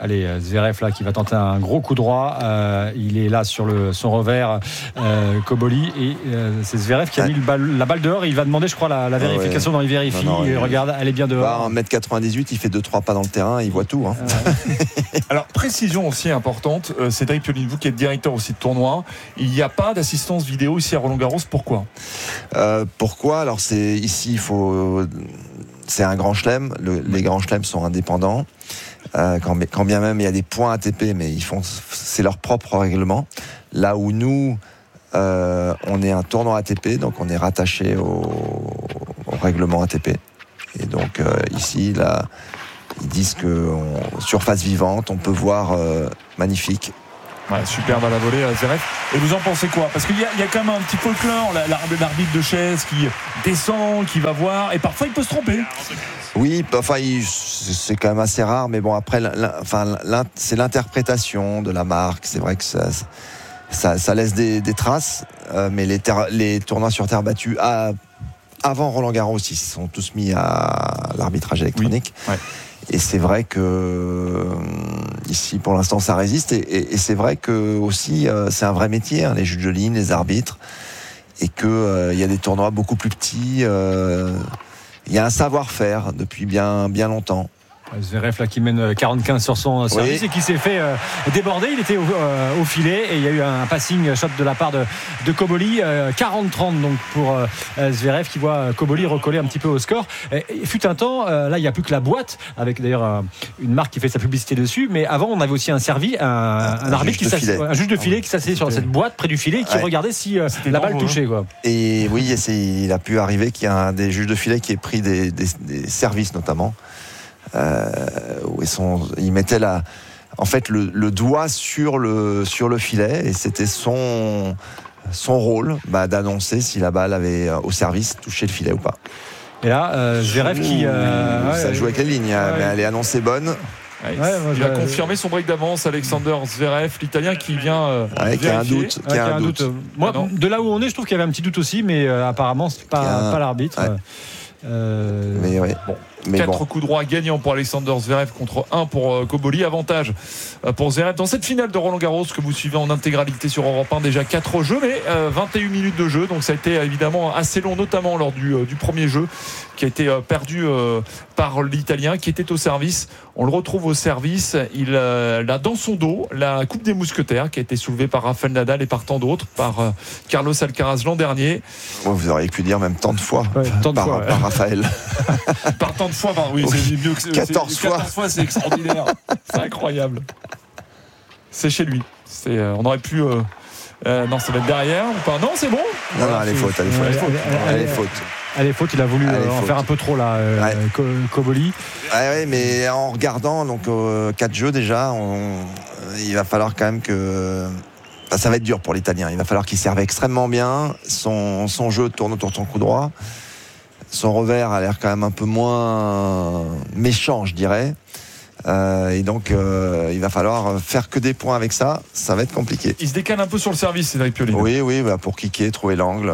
Allez, Zverev là qui va tenter un gros coup droit. Euh, il est là sur le, son revers, euh, Koboli. Et euh, c'est Zverev qui a mis le balle, la balle dehors. Et il va demander, je crois, la, la vérification. Ouais. Non, il vérifie. Non, non, et regarde, elle est bien dehors. Bah, un mètre quatre-vingt-dix-huit, il fait deux trois pas dans le terrain. Il voit tout. Hein. Euh... Alors, précision aussi importante. Euh, Cédric Pioline, vous qui êtes directeur aussi de tournoi, il n'y a pas d'assistance vidéo ici à Roland-Garros. Pourquoi euh, Pourquoi Alors, c'est ici, il faut. C'est un grand chelem. Le, les grands chelems sont indépendants. Euh, quand, quand bien même il y a des points A T P, mais ils font, c'est leur propre règlement. Là où nous, euh, on est un tournoi A T P, donc on est rattaché au, au règlement A T P. Et donc euh, ici, là, ils disent que on, surface vivante, on peut voir euh, magnifique. Ouais, superbe à la volée, Zverev. Et vous en pensez quoi? Parce qu'il y a, il y a quand même un petit folklore, l'arbitre de chaise qui descend, qui va voir, et parfois il peut se tromper. Oui, enfin, il, c'est quand même assez rare, mais bon, après, la, enfin, la, c'est l'interprétation de la marque. C'est vrai que ça, ça, ça laisse des, des traces, euh, mais les, ter, les tournois sur terre battue à, avant Roland-Garros, ils se sont tous mis à l'arbitrage électronique. Oui. Ouais. Et c'est vrai que euh, ici, pour l'instant, ça résiste. Et, et, et c'est vrai que aussi, euh, c'est un vrai métier, hein, les juges de ligne, les arbitres, et que euh, il y a des tournois beaucoup plus petits. Euh, il y a un savoir-faire depuis bien, bien longtemps. Zverev là qui mène quarante quinze sur son service, oui. Et qui s'est fait euh, déborder. Il était au, euh, au filet et il y a eu un passing shot de la part de, de Koboli. euh, quarante trente donc pour euh, Zverev qui voit Koboli recoller un petit peu au score. Et, et fut un temps, euh, là il n'y a plus que la boîte avec d'ailleurs euh, une marque qui fait sa publicité dessus. Mais avant on avait aussi un servi, un, un, un arbitre qui s'asseyait, un juge de filet qui s'asseyait sur cette boîte près du filet et qui ouais. regardait si euh, la balle touchait quoi. Et oui, et c'est, il a pu arriver qu'il y a un des juges de filet qui ait pris des, des, des services notamment. Euh, où ils, sont, ils mettaient la, en fait le, le doigt sur le, sur le filet et c'était son, son rôle bah, d'annoncer si la balle avait au service touché le filet ou pas. Et là, euh, Zverev qui euh, ça ouais, joue avec les lignes, ouais, mais elle est annoncée bonne. Ouais, ouais, il a confirmé son break d'avance, Alexander Zverev, l'Italien qui vient euh, ouais, qui a un doute, qui a un doute. doute. Moi, ah de là où on est, je trouve qu'il y avait un petit doute aussi, mais euh, apparemment c'est pas, un... pas l'arbitre. Ouais. Euh... Mais ouais. Bon. Mais quatre bon. coups droits gagnants pour Alexander Zverev contre un pour euh, Koboli. Avantage euh, pour Zverev dans cette finale de Roland-Garros que vous suivez en intégralité sur Europe un. Déjà quatre jeux, mais euh, vingt et une minutes de jeu. Donc ça a été évidemment assez long, notamment lors du, euh, du premier jeu qui a été euh, perdu euh, par l'Italien qui était au service. On le retrouve au service. Il euh, a dans son dos la Coupe des Mousquetaires qui a été soulevée par Rafael Nadal et par tant d'autres, par euh, Carlos Alcaraz l'an dernier. Oh, vous auriez pu dire même tant de fois, ouais, tant de par, fois ouais. par Raphaël. Par tant de fois, bah, oui, oui, c'est mieux que quatorze fois. quatorze fois, c'est extraordinaire. C'est incroyable. C'est chez lui. C'est, euh, on aurait pu. Euh, euh, non, ça va être derrière ou pas? Non, c'est bon. Non, non, elle est faute. Elle est faute. Elle est faute. Elle est faute. Elle est faute. Il a voulu euh, en faire un peu trop là, euh, ouais. Koboli. Ouais, ouais, mais en regardant donc euh, quatre jeux déjà, on, il va falloir quand même que. Bah, ça va être dur pour l'Italien. Il va falloir qu'il serve extrêmement bien. Son, son jeu tourne autour de son coup droit. Son revers a l'air quand même un peu moins méchant, je dirais. Euh, et donc, euh, il va falloir faire que des points avec ça. Ça va être compliqué. Il se décale un peu sur le service, Cédric Pioline. Oui, oui, bah pour kicker, trouver l'angle.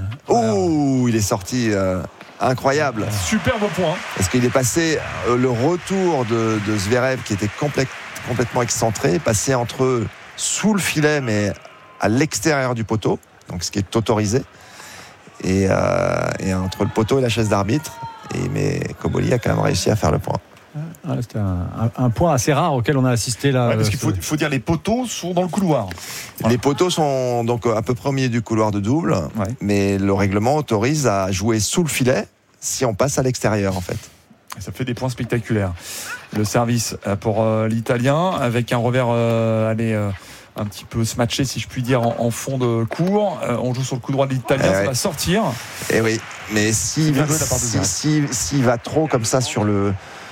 Ouh, il est sorti euh, incroyable. Superbe point. Parce qu'il est passé euh, le retour de, de Zverev, qui était complè- complètement excentré, passé entre eux sous le filet, mais à l'extérieur du poteau, donc ce qui est autorisé. Et, euh, et entre le poteau et la chaise d'arbitre. Et, mais Koboli a quand même réussi à faire le point. Ah, c'était un, un, un point assez rare auquel on a assisté là. Ouais, parce qu'il faut, faut dire les poteaux sont dans le couloir. Voilà. Les poteaux sont donc à peu près au milieu du couloir de double, ouais. Mais le règlement autorise à jouer sous le filet si on passe à l'extérieur en fait. Ça fait des points spectaculaires. Le service pour euh, l'Italien avec un revers euh, allez, euh, un petit peu se matcher si je puis dire en, en fond de cours. Euh, on joue sur le coup droit de l'Italien, eh ça ouais. va sortir. Et oui, mais s'il si, si, si, si va trop comme ça sur le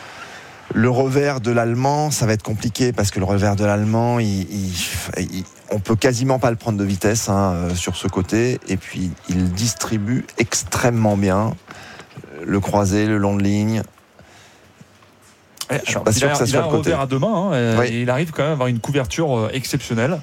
le revers de l'Allemand, ça va être compliqué parce que le revers de l'Allemand, il, il, il, on peut quasiment pas le prendre de vitesse hein, sur ce côté. Et puis il distribue extrêmement bien le croisé, le long de ligne. Ouais, je suis pas sûr que ça soit le côté. Il a un revers à deux mains hein, oui. Et il arrive quand même à avoir une couverture exceptionnelle.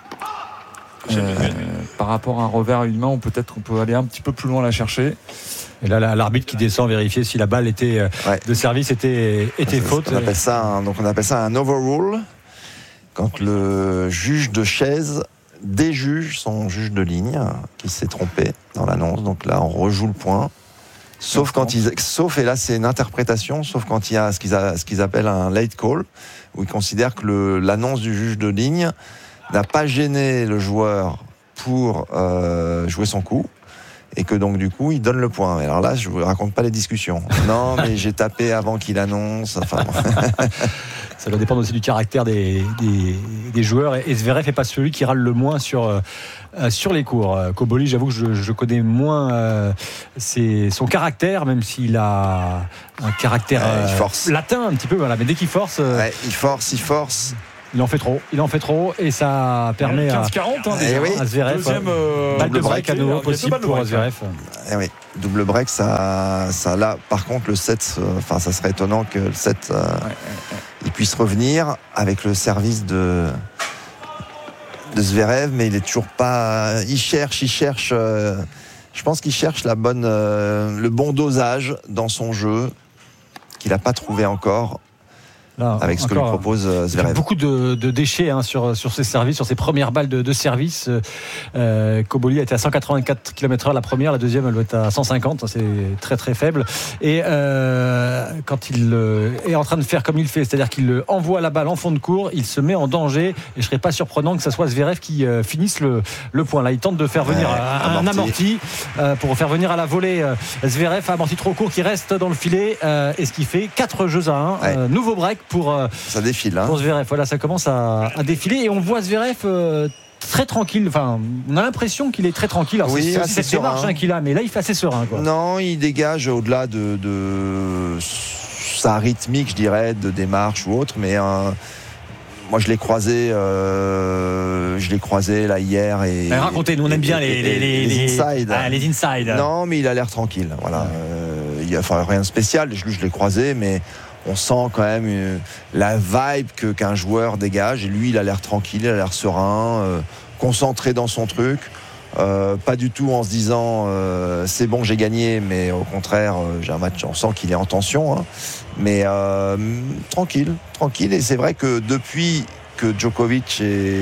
Euh, par rapport à un revers à une main, on peut-être qu'on peut aller un petit peu plus loin la chercher. Et là, l'arbitre qui descend vérifier si la balle était ouais. de service était, était on, faute. On appelle ça un, donc on appelle ça un overrule. Quand le juge de chaise déjuge son juge de ligne qui s'est trompé dans l'annonce. Donc là, on rejoue le point. Sauf quand ils, sauf, et là c'est une interprétation, sauf quand il y a ce qu'ils, a, ce qu'ils appellent un late call, où ils considèrent que le, l'annonce du juge de ligne n'a pas gêné le joueur pour euh, jouer son coup, et que donc du coup il donne le point. Alors là, je vous raconte pas les discussions. Non, mais j'ai tapé avant qu'il annonce. Enfin, ça doit dépendre aussi du caractère des, des, des joueurs. Et Zverev n'est pas celui qui râle le moins sur, euh, sur les cours. Cobolli, j'avoue que je, je connais moins euh, ses, son caractère, même s'il a un caractère euh, force. latin un petit peu. Voilà. Mais dès qu'il force, euh, ouais, il force, il force. Il en fait trop, il en fait trop et ça permet quinze quarante hein, déjà, à, oui. à Zverev. Deuxième euh, balle de break à nouveau possible pour Zverev. Eh oui, double break, ça, ça là. Par contre, le set, enfin, euh, ça serait étonnant que le set, euh, ouais, ouais, ouais. il puisse revenir avec le service de de Zverev, mais il est toujours pas. Il cherche, il cherche. Euh, je pense qu'il cherche la bonne, euh, le bon dosage dans son jeu qu'il n'a pas trouvé encore. Là, avec ce encore, que lui propose euh, Zverev. Beaucoup de, de déchets hein, sur, sur ses services, sur ses premières balles de, de service. Euh, Cobolli a été à cent quatre-vingt-quatre kilomètres heure la première, la deuxième elle doit être à cent cinquante, c'est très très faible. Et euh, quand il euh, est en train de faire comme il fait, c'est-à-dire qu'il envoie la balle en fond de cours, il se met en danger. Et je ne serais pas surprenant que ce soit Zverev qui euh, finisse le, le point. Là, il tente de faire venir ouais, un, un amorti euh, pour faire venir à la volée euh, Zverev, amorti trop court qui reste dans le filet. Euh, et ce qui fait quatre jeux à un. Ouais. Euh, nouveau break. Pour, euh, ça défile, hein. Pour Zverev. Voilà, ça commence à, à défiler et on voit Zverev euh, très tranquille. Enfin, on a l'impression qu'il est très tranquille. Alors, oui, c'est aussi cette démarche hein, qu'il a, mais là, il fait assez serein. Quoi. Non, il dégage au-delà de, de sa rythmique, je dirais, de démarche ou autre. Mais euh, moi, je l'ai croisé, euh, je l'ai croisé là hier et. Ben, racontez-nous, on aime bien les, les, les, les inside. Ah, les inside. Non, mais il a l'air tranquille. Voilà, ouais. euh, il y a enfin, rien de spécial. Je, je l'ai croisé, mais. On sent quand même une, la vibe que, qu'un joueur dégage. Et lui, il a l'air tranquille, il a l'air serein, euh, concentré dans son truc. Euh, pas du tout en se disant euh, c'est bon, j'ai gagné, mais au contraire, euh, j'ai un match. On sent qu'il est en tension, hein. mais euh, tranquille, tranquille. Et c'est vrai que depuis que Djokovic et,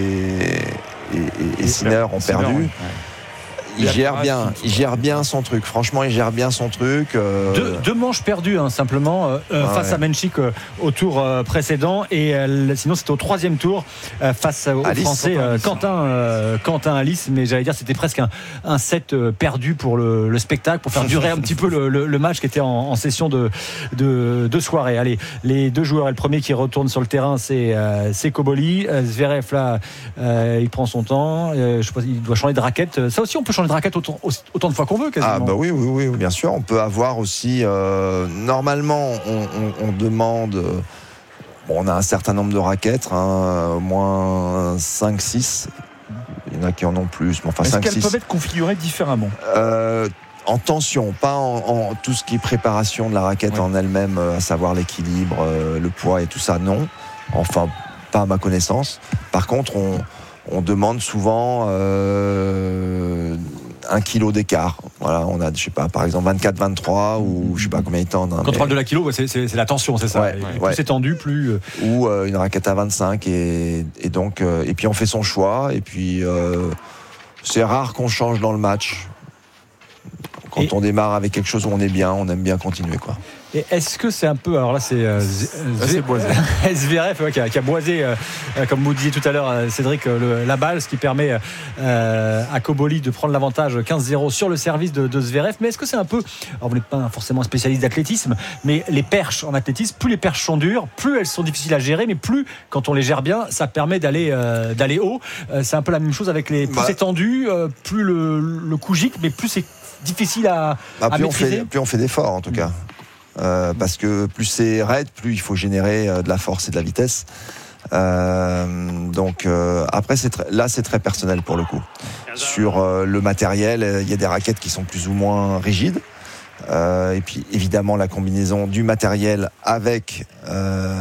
et, et, et Sinner ont perdu. Ouais. Il gère bien, il gère bien son truc. Franchement, il gère bien son truc. Euh... Deux, deux manches perdues, hein, simplement, euh, ah, face ouais. à Menchik euh, au tour euh, précédent. Et euh, sinon, c'était au troisième tour euh, face au Alice, Français euh, Quentin, euh, Quentin Alice. Mais j'allais dire, c'était presque un, un set euh, perdu pour le, le spectacle, pour faire durer un petit peu le, le, le match qui était en, en session de, de, de soirée. Allez, les deux joueurs. Et le premier qui retourne sur le terrain, c'est, euh, c'est Cobolli. Euh, Zverev, là, euh, il prend son temps. Euh, je sais pas, il doit changer de raquette. Ça aussi, on peut changer de raquette autant, autant de fois qu'on veut quasiment. Ah bah oui, oui, oui, bien sûr. On peut avoir aussi euh, normalement on, on, on demande euh, bon, on a un certain nombre de raquettes, hein, au moins cinq six. Il y en a qui en ont plus, mais enfin Est-ce cinq qu'elles six. peuvent être configurées différemment euh, en tension, pas en, en tout ce qui est préparation de la raquette oui. en elle-même, à savoir l'équilibre, euh, le poids et tout ça, non. Enfin, pas à ma connaissance. Par contre, on On demande souvent euh, un kilo d'écart. Voilà, on a, je sais pas, par exemple vingt-quatre vingt-trois ou je sais pas combien de temps. Quand on parle de la kilo, c'est, c'est, c'est la tension, c'est ça. Ouais, plus ouais. c'est tendu, plus. Ou euh, une raquette à vingt-cinq et, et donc euh, et puis on fait son choix et puis euh, c'est rare qu'on change dans le match. Quand et on démarre avec quelque chose où on est bien, on aime bien continuer, quoi. Et est-ce que c'est un peu, alors là c'est, euh, Z- là, c'est boisé. Zverev ouais, qui, a, qui a boisé, euh, comme vous disiez tout à l'heure, euh, Cédric, euh, le, la balle, ce qui permet euh, à Cobolli de prendre l'avantage quinze zéro sur le service de, de Zverev. Mais est-ce que c'est un peu, alors vous n'êtes pas forcément un spécialiste d'athlétisme, mais les perches en athlétisme, plus les perches sont dures, plus elles sont difficiles à gérer, mais plus quand on les gère bien, ça permet d'aller euh, d'aller haut. Euh, c'est un peu la même chose avec les plus bah, c'est tendu, euh, plus le, le coup gicle, mais plus c'est difficile à, bah, à plus maîtriser. On fait, plus on fait d'efforts en tout cas. Euh, parce que plus c'est raide, plus il faut générer euh, de la force et de la vitesse. Euh, donc euh, après, c'est très, là, c'est très personnel pour le coup. Sur euh, le matériel, il y a des raquettes qui sont plus ou moins rigides. Euh, et puis évidemment la combinaison du matériel avec euh,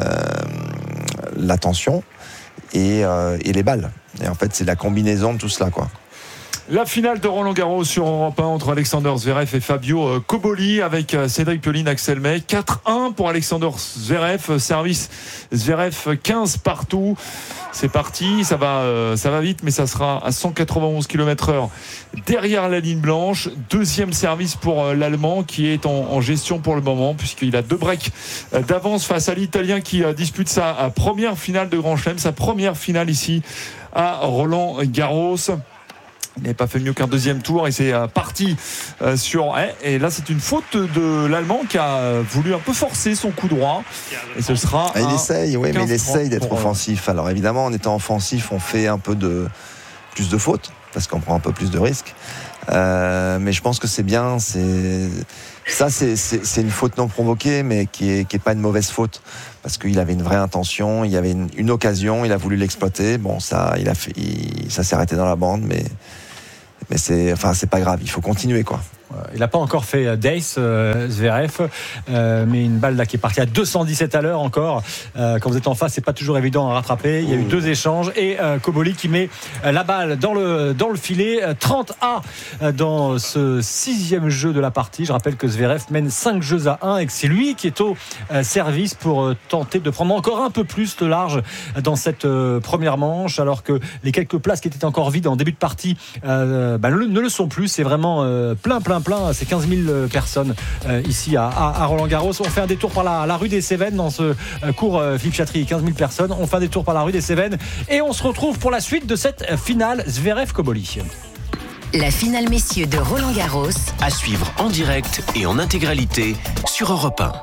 la tension et, euh, et les balles. Et en fait, c'est la combinaison de tout cela, quoi. La finale de Roland-Garros sur Europe un entre Alexander Zverev et Fabio Cobolli avec Cédric Pioline, Axel May. quatre un pour Alexander Zverev. Service Zverev quinze partout. C'est parti, ça va, euh, ça va vite, mais ça sera à cent quatre-vingt-onze kilomètres heure derrière la ligne blanche. Deuxième service pour euh, l'Allemand qui est en, en gestion pour le moment, puisqu'il a deux breaks euh, d'avance face à l'Italien qui euh, dispute sa euh, première finale de Grand Chelem, sa première finale ici à Roland-Garros. Il n'avait pas fait mieux qu'un deuxième tour et c'est euh, parti euh, sur. Et là, c'est une faute de l'Allemand qui a voulu un peu forcer son coup droit. Et ce sera. Ah, il essaye, oui, mais il essaye d'être pour, offensif. Alors évidemment, en étant offensif, on fait un peu de plus de fautes parce qu'on prend un peu plus de risques. Euh, mais je pense que c'est bien. C'est ça, c'est, c'est, c'est une faute non provoquée, mais qui est qui est pas une mauvaise faute parce qu'il avait une vraie intention, il y avait une, une occasion, il a voulu l'exploiter. Bon, ça, il a fait, il, ça s'est arrêté dans la bande, mais. Mais c'est, enfin, c'est pas grave, il faut continuer, quoi. Il n'a pas encore fait d'ace, euh, Zverev, euh, mais une balle là qui est partie à deux cent dix-sept à l'heure encore. Euh, quand vous êtes en face, c'est pas toujours évident à rattraper. Il y a eu deux échanges et euh, Cobolli qui met la balle dans le dans le filet. trente à dans ce sixième jeu de la partie. Je rappelle que Zverev mène cinq jeux à un et que c'est lui qui est au euh, service pour euh, tenter de prendre encore un peu plus de large dans cette euh, première manche, alors que les quelques places qui étaient encore vides en début de partie euh, bah, ne, ne le sont plus. C'est vraiment euh, plein plein plein, c'est quinze mille personnes euh, ici à, à, à Roland-Garros. On fait un détour par la, la rue des Cévennes dans ce euh, cours euh, Philippe Chatrier, quinze mille personnes. On fait un détour par la rue des Cévennes et on se retrouve pour la suite de cette finale Zverev-Cobolli. La finale messieurs de Roland-Garros à suivre en direct et en intégralité sur Europe un.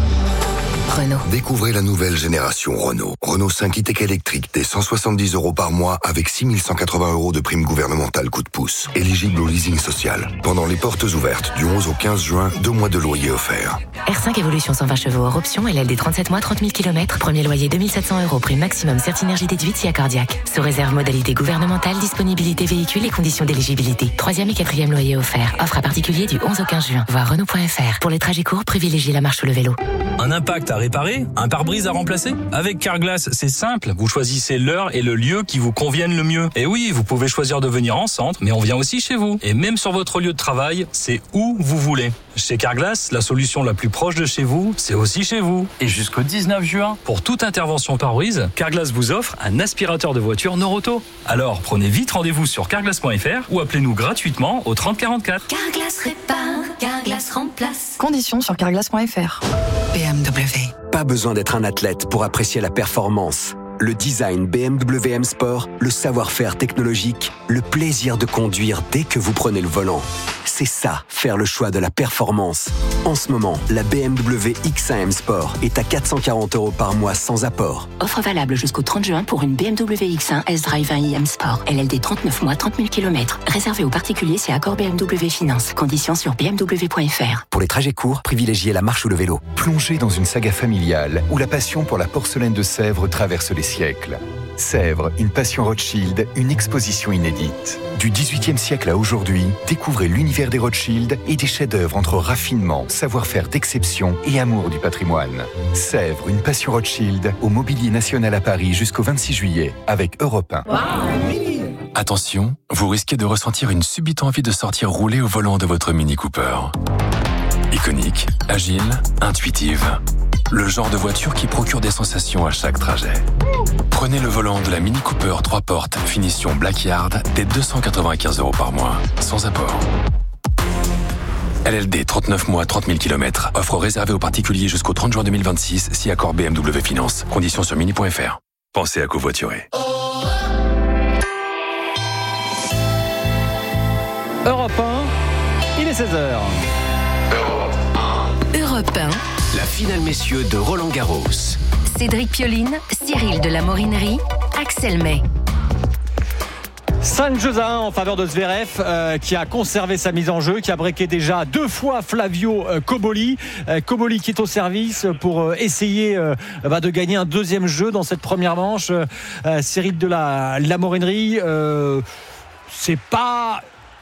Renault. Découvrez la nouvelle génération Renault. Renault cinq e-Tech électrique dès cent soixante-dix euros par mois avec six mille cent quatre-vingts euros de prime gouvernementale coup de pouce. Éligible au leasing social. Pendant les portes ouvertes du onze au quinze juin, deux mois de loyer offerts. R cinq Evolution cent vingt chevaux hors option, L L D trente-sept mois, trente mille kilomètres. Premier loyer deux mille sept cents euros, prime maximum Certinergie déduite si cardiaque. Sous réserve modalité gouvernementale, disponibilité véhicule et conditions d'éligibilité. Troisième et quatrième loyer offert. Offre à particulier du onze au quinze juin. Voir Renault point F R. Pour les trajets courts, privilégiez la marche ou le vélo. Un impact à réparer? Un pare-brise à remplacer? Avec Carglass, c'est simple. Vous choisissez l'heure et le lieu qui vous conviennent le mieux. Et oui, vous pouvez choisir de venir en centre, mais on vient aussi chez vous. Et même sur votre lieu de travail, c'est où vous voulez. Chez Carglass, la solution la plus proche de chez vous, c'est aussi chez vous. Et jusqu'au dix-neuf juin, pour toute intervention pare-brise, Carglass vous offre un aspirateur de voiture Noroto. Alors, prenez vite rendez-vous sur carglass point F R ou appelez-nous gratuitement au trente quarante-quatre. Carglass répare, Carglass remplace. Conditions sur carglass point F R. B M W. Pas besoin d'être un athlète pour apprécier la performance. Le design B M W M Sport, le savoir-faire technologique, le plaisir de conduire dès que vous prenez le volant. C'est ça, faire le choix de la performance. En ce moment, la B M W X un M Sport est à quatre cent quarante euros par mois sans apport. Offre valable jusqu'au trente juin pour une B M W X un S-Drive un i M Sport. L L D trente-neuf mois, trente mille kilomètres. Réservé aux particuliers, c'est accord B M W Finance. Conditions sur b m w point f r. Pour les trajets courts, privilégiez la marche ou le vélo. Plongez dans une saga familiale où la passion pour la porcelaine de Sèvres traverse les siècles. Sèvres, une passion Rothschild, une exposition inédite. Du dix-huitième siècle à aujourd'hui, découvrez l'univers des Rothschild et des chefs-d'œuvre entre raffinement, savoir-faire d'exception et amour du patrimoine. Sèvres, une passion Rothschild, au Mobilier National à Paris jusqu'au vingt-six juillet, avec Europe un. Attention, vous risquez de ressentir une subite envie de sortir rouler au volant de votre Mini Cooper. Iconique, agile, intuitive. Le genre de voiture qui procure des sensations à chaque trajet. Prenez le volant de la Mini Cooper trois portes, finition Blackyard, dès deux cent quatre-vingt-quinze euros par mois, sans apport. L L D trente-neuf mois, trente mille kilomètres. Offre réservée aux particuliers jusqu'au trente juin deux mille vingt-six, si accord B M W Finance. Conditions sur mini point F R. Pensez à covoiturer. Europe un, il est seize heures. Europe un. La finale messieurs de Roland-Garros. Cédric Pioline, Cyril de la Morinerie, Axel May. cinq jeux à un en faveur de Zverev euh, qui a conservé sa mise en jeu, qui a breaké déjà deux fois Flavio euh, Cobolli. Euh, Cobolli qui est au service pour euh, essayer euh, bah, de gagner un deuxième jeu dans cette première manche. Euh, Cyril de la, la Morinerie, euh, c'est pas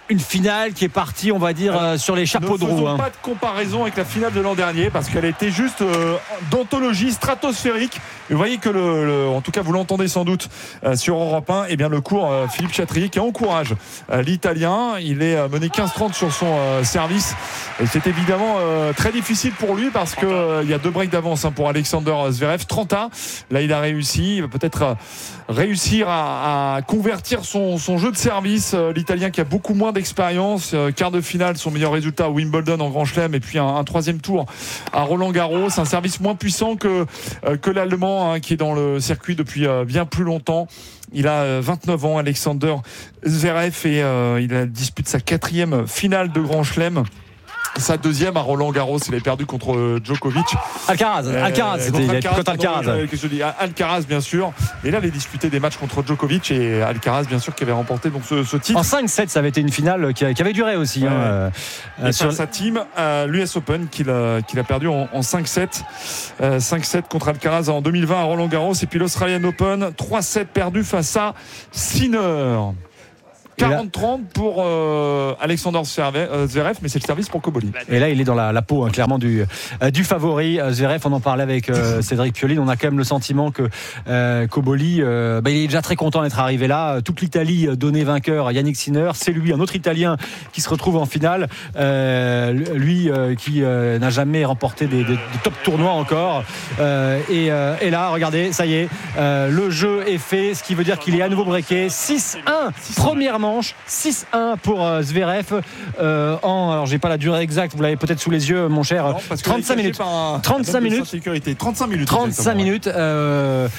une finale qui est partie, on va dire, euh, sur les chapeaux de roue. Ne faisons hein. pas de comparaison avec la finale de l'an dernier parce qu'elle était juste euh, d'anthologie stratosphérique. Et vous voyez que, le, le, en tout cas, vous l'entendez sans doute euh, sur Europe un, et bien le cours euh, Philippe Chatrier qui encourage euh, l'Italien. Il est euh, mené quinze trente sur son euh, service. Et c'est évidemment euh, très difficile pour lui parce qu'il euh, y a deux breaks d'avance hein, pour Alexander Zverev. trente à. Là, il a réussi. Il va peut-être euh, réussir à, à convertir son, son jeu de service. Euh, L'Italien qui a beaucoup moins d'expérience. Euh, quart de finale, son meilleur résultat à Wimbledon en Grand Chelem. Et puis un, un troisième tour à Roland Garros. Un service moins puissant que, euh, que l'Allemand hein, qui est dans le circuit depuis euh, bien plus longtemps. Il a vingt-neuf ans, Alexander Zverev, et euh, il a dispute sa quatrième finale de Grand Chelem. Sa deuxième à Roland Garros, il a perdu contre Djokovic. Alcaraz, euh, Alcaraz, c'était contre Alcaraz. Contre Alcaraz. Non, je, je dis Alcaraz, bien sûr. Et là, il a disputé des matchs contre Djokovic et Alcaraz, bien sûr, qui avait remporté donc ce, ce titre. En cinq sept, ça avait été une finale qui, a, qui avait duré aussi. Ouais. Hein, euh, et sur sa team, euh, l'U S Open, qu'il a, qu'il a perdu en, en cinq sept. Euh, cinq sept contre Alcaraz en deux mille vingt à Roland Garros. Et puis l'Australian Open, trois sept perdu face à Sinner. quarante trente pour euh, Alexander Zverev, mais c'est le service pour Cobolli. Et là, il est dans la, la peau, hein, clairement, du, euh, du favori. Zverev, on en parlait avec euh, Cédric Pioline. On a quand même le sentiment que euh, Cobolli, euh, bah, il est déjà très content d'être arrivé là. Toute l'Italie donnée vainqueur à Yannick Sinner. C'est lui, un autre Italien, qui se retrouve en finale. Euh, lui euh, qui euh, n'a jamais remporté des, des, des top tournois encore. Euh, et, euh, et là, regardez, ça y est, euh, le jeu est fait, ce qui veut dire qu'il est à nouveau breaké. six un, premièrement. six un pour Zverev euh, en, alors j'ai pas la durée exacte, vous l'avez peut-être sous les yeux mon cher. Non, trente-cinq minutes un, trente-cinq minutes sécurité. trente-cinq minutes trente-cinq minutes euh,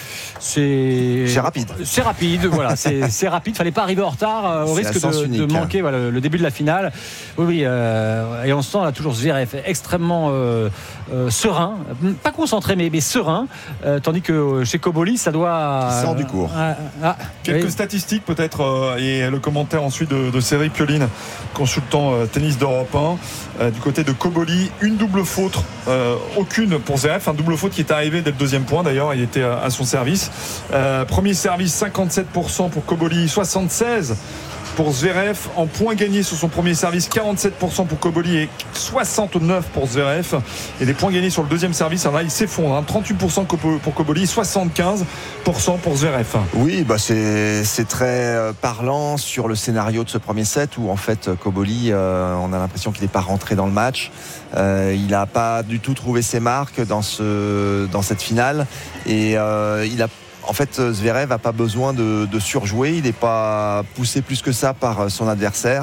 c'est c'est rapide c'est rapide voilà c'est, c'est rapide, fallait pas arriver en retard euh, au risque de, unique, de manquer hein. voilà, le début de la finale. Oui oui euh, et on sent là toujours Zverev extrêmement euh, euh, serein, pas concentré mais, mais serein, euh, tandis que chez Cobolli ça doit il sort du cours. Euh, ah, quelques oui. statistiques peut-être euh, et le commentaire ensuite de, de Cédric Pioline, consultant euh, tennis d'Europe un. Euh, du côté de Cobolli, une double faute, euh, aucune pour Zverev, un double faute qui est arrivé dès le deuxième point d'ailleurs, il était à, à son service. Euh, premier service cinquante-sept pour cent pour Cobolli, soixante-seize pour Zverev. En points gagnés sur son premier service, quarante-sept pour cent pour Cobolli et soixante-neuf pour pour Zverev. Et les points gagnés sur le deuxième service, alors là il s'effondre, hein, trente-huit pour cent pour Cobolli, soixante-quinze pour cent pour Zverev. Oui, bah c'est, c'est très parlant sur le scénario de ce premier set où en fait Cobolli, euh, on a l'impression qu'il n'est pas rentré dans le match. Euh, il n'a pas du tout trouvé ses marques dans, ce, dans cette finale et euh, il a En fait, Zverev n'a pas besoin de, de surjouer. Il n'est pas poussé plus que ça par son adversaire.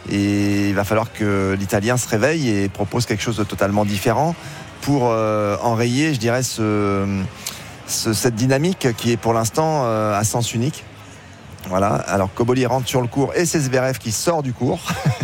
Et il va falloir que l'Italien se réveille et propose quelque chose de totalement différent pour euh, enrayer, je dirais, ce, ce, cette dynamique qui est pour l'instant euh, à sens unique. Voilà. Alors Cobolli rentre sur le court et c'est Zverev qui sort du court.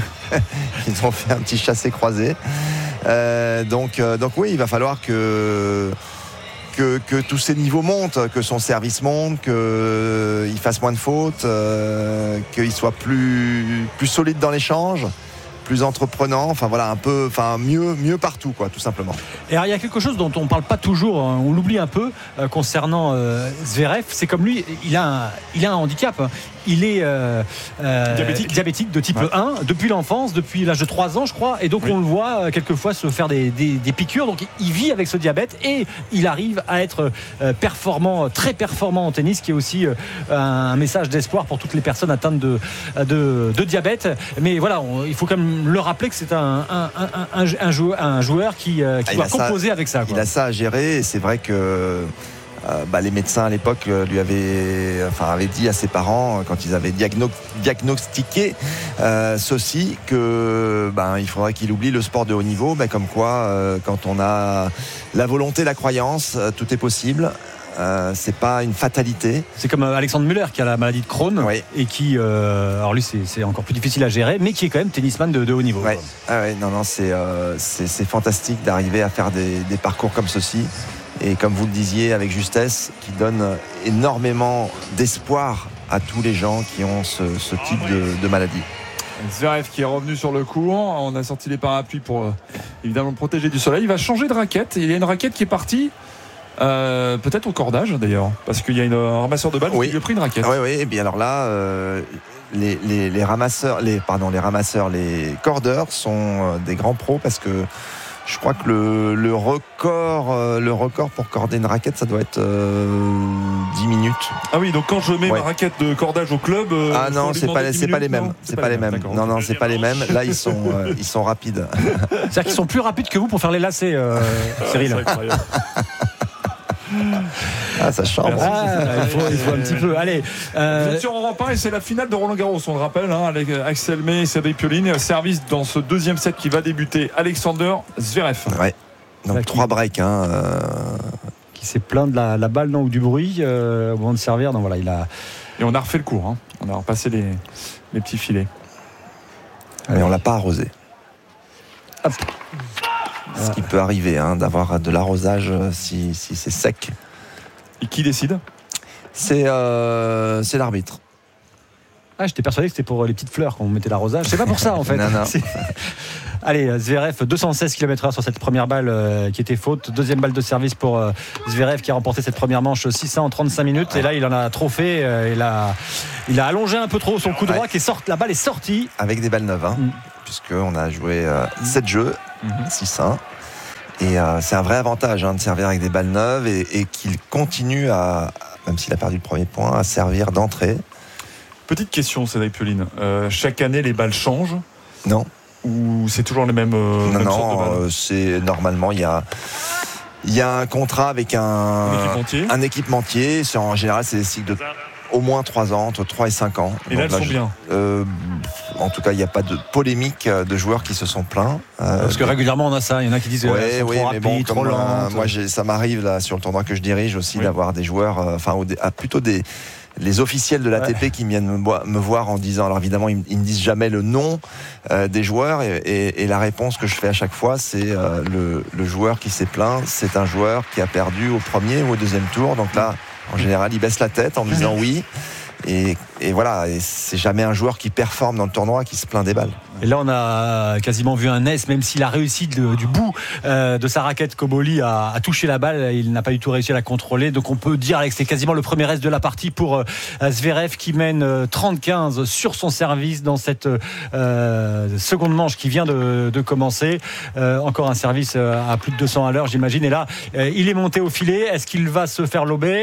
Ils ont fait un petit chassé-croisé. Euh, donc, euh, donc oui, il va falloir que... Que, que tous ces niveaux montent, que son service monte, qu'il euh, fasse moins de fautes, euh, qu'il soit plus, plus solide dans l'échange, plus entreprenant, enfin voilà, un peu, enfin mieux, mieux partout, quoi, tout simplement. Et alors, il y a quelque chose dont on ne parle pas toujours, hein, on l'oublie un peu euh, concernant euh, Zverev, c'est comme lui, il a un, il a un handicap. Hein. Il est euh, euh, diabétique. diabétique de type ouais. un depuis l'enfance, depuis l'âge de trois ans je crois, et donc oui. on le voit euh, quelquefois se faire des, des, des piqûres, donc il vit avec ce diabète et il arrive à être euh, performant, très performant en tennis, qui est aussi euh, un message d'espoir pour toutes les personnes atteintes de, de, de diabète. Mais voilà, on, il faut quand même le rappeler que c'est un, un, un, un, un, joueur, un joueur qui, euh, qui doit composer ça, avec ça, quoi. Il a ça à gérer et c'est vrai que Euh, bah, les médecins à l'époque euh, lui avaient, enfin, avaient dit à ses parents, euh, quand ils avaient diagno- diagnostiqué euh, ceci, que bah, il faudrait qu'il oublie le sport de haut niveau. Bah, comme quoi, euh, quand on a la volonté, la croyance, euh, tout est possible. Euh, c'est pas une fatalité. C'est comme Alexandre Müller qui a la maladie de Crohn, oui. et qui, euh, alors lui c'est, c'est encore plus difficile à gérer, mais qui est quand même tennisman de, de haut niveau. Ouais. Ah ouais, non, non, c'est, euh, c'est, c'est fantastique d'arriver à faire des, des parcours comme ceci. Et comme vous le disiez avec justesse, qui donne énormément d'espoir à tous les gens qui ont ce, ce type de, de maladie. Zverev qui est revenu sur le court, on a sorti les parapluies pour euh, évidemment le protéger du soleil. Il va changer de raquette, il y a une raquette qui est partie Euh, peut-être au cordage d'ailleurs, parce qu'il y a une, un ramasseur de balles oui. qui lui a pris une raquette. Oui, oui. Et bien alors là, euh, les, les, les ramasseurs, les pardon, les ramasseurs, les cordeurs sont euh, des grands pros parce que je crois que le, le record, euh, le record pour corder une raquette, ça doit être euh, dix minutes. Ah oui, donc quand je mets ouais. ma raquette de cordage au club, euh, ah non, c'est pas, c'est pas les mêmes. Non, c'est, c'est pas, pas les mêmes. mêmes. Non, non, c'est pas les mêmes. Là, ils sont, euh, ils sont rapides. C'est-à-dire qu'ils sont plus rapides que vous pour faire les lacets, euh, Cyril. C'est incroyable. Ah, ça chambre. Ah, il, faut, il faut un petit peu. Allez. Euh... Vous êtes sur Europe un et c'est la finale de Roland-Garros, on le rappelle, hein, avec Axel May et Cédric Pioline. Service dans ce deuxième set qui va débuter. Alexander Zverev. Ouais. Donc, trois breaks. Hein, euh... Qui s'est plaint de la, la balle, non, ou du bruit euh, au moment de servir. Donc voilà, il a. Et on a refait le cours. Hein. On a repassé les, les petits filets. Mais on l'a pas arrosé. Hop. Ce qui peut arriver, hein, d'avoir de l'arrosage si, si c'est sec. Et qui décide ? C'est, euh, c'est l'arbitre. Ah, j'étais persuadé que c'était pour les petites fleurs quand on mettait l'arrosage. C'est pas pour ça en fait. non, non. Allez, Zverev, deux cent seize kilomètres heure sur cette première balle euh, qui était faute. Deuxième balle de service pour euh, Zverev qui a remporté cette première manche six cents en trente-cinq minutes. Ouais. Et là, il en a trop fait. Euh, il, a, il a allongé un peu trop son coup droit ouais. qui est sorti. La balle est sortie. Avec des balles neuves, hein, mm. puisqu'on a joué euh, sept jeux, mm-hmm. six un. Et euh, c'est un vrai avantage hein, de servir avec des balles neuves et, et qu'il continue à, même s'il a perdu le premier point, à servir d'entrée. Petite question, Cédric Pioline. Euh, chaque année, les balles changent ? Non. Ou c'est toujours les mêmes, euh, non, mêmes non, sortes de balles ? euh, c'est normalement il y a il y a un contrat avec un un équipementier. Un équipementier. C'est, en général, c'est des cycles de au moins trois ans, entre trois et cinq ans. Et là, elles sont je, bien. Euh, en tout cas, il n'y a pas de polémique de joueurs qui se sont plaints. Euh, Parce que régulièrement, on a ça. Il y en a qui disent ouais, sont oui, trop mais rapides, bon, trop comme, lents. Euh, moi, j'ai, ça m'arrive là sur le tournoi que je dirige aussi oui. d'avoir des joueurs, enfin, euh, plutôt des les officiels de l'A T P ouais. qui viennent me, bo- me voir en disant, alors évidemment ils, ils ne disent jamais le nom euh, des joueurs et, et, et la réponse que je fais à chaque fois c'est euh, le, le joueur qui s'est plaint, c'est un joueur qui a perdu au premier ou au deuxième tour, donc là en général il baisse la tête en me disant oui. Et, et voilà, et c'est jamais un joueur qui performe dans le tournoi qui se plaint des balles. Et là on a quasiment vu un S, même s'il a réussi de, du bout euh, de sa raquette, Cobolli à, à toucher la balle, il n'a pas du tout réussi à la contrôler. Donc on peut dire Alex, c'est quasiment le premier S de la partie pour euh, Zverev qui mène euh, trente quinze sur son service dans cette euh, seconde manche qui vient de, de commencer. Euh, encore un service euh, à plus de deux cents à l'heure j'imagine. Et là euh, il est monté au filet, est-ce qu'il va se faire lober ?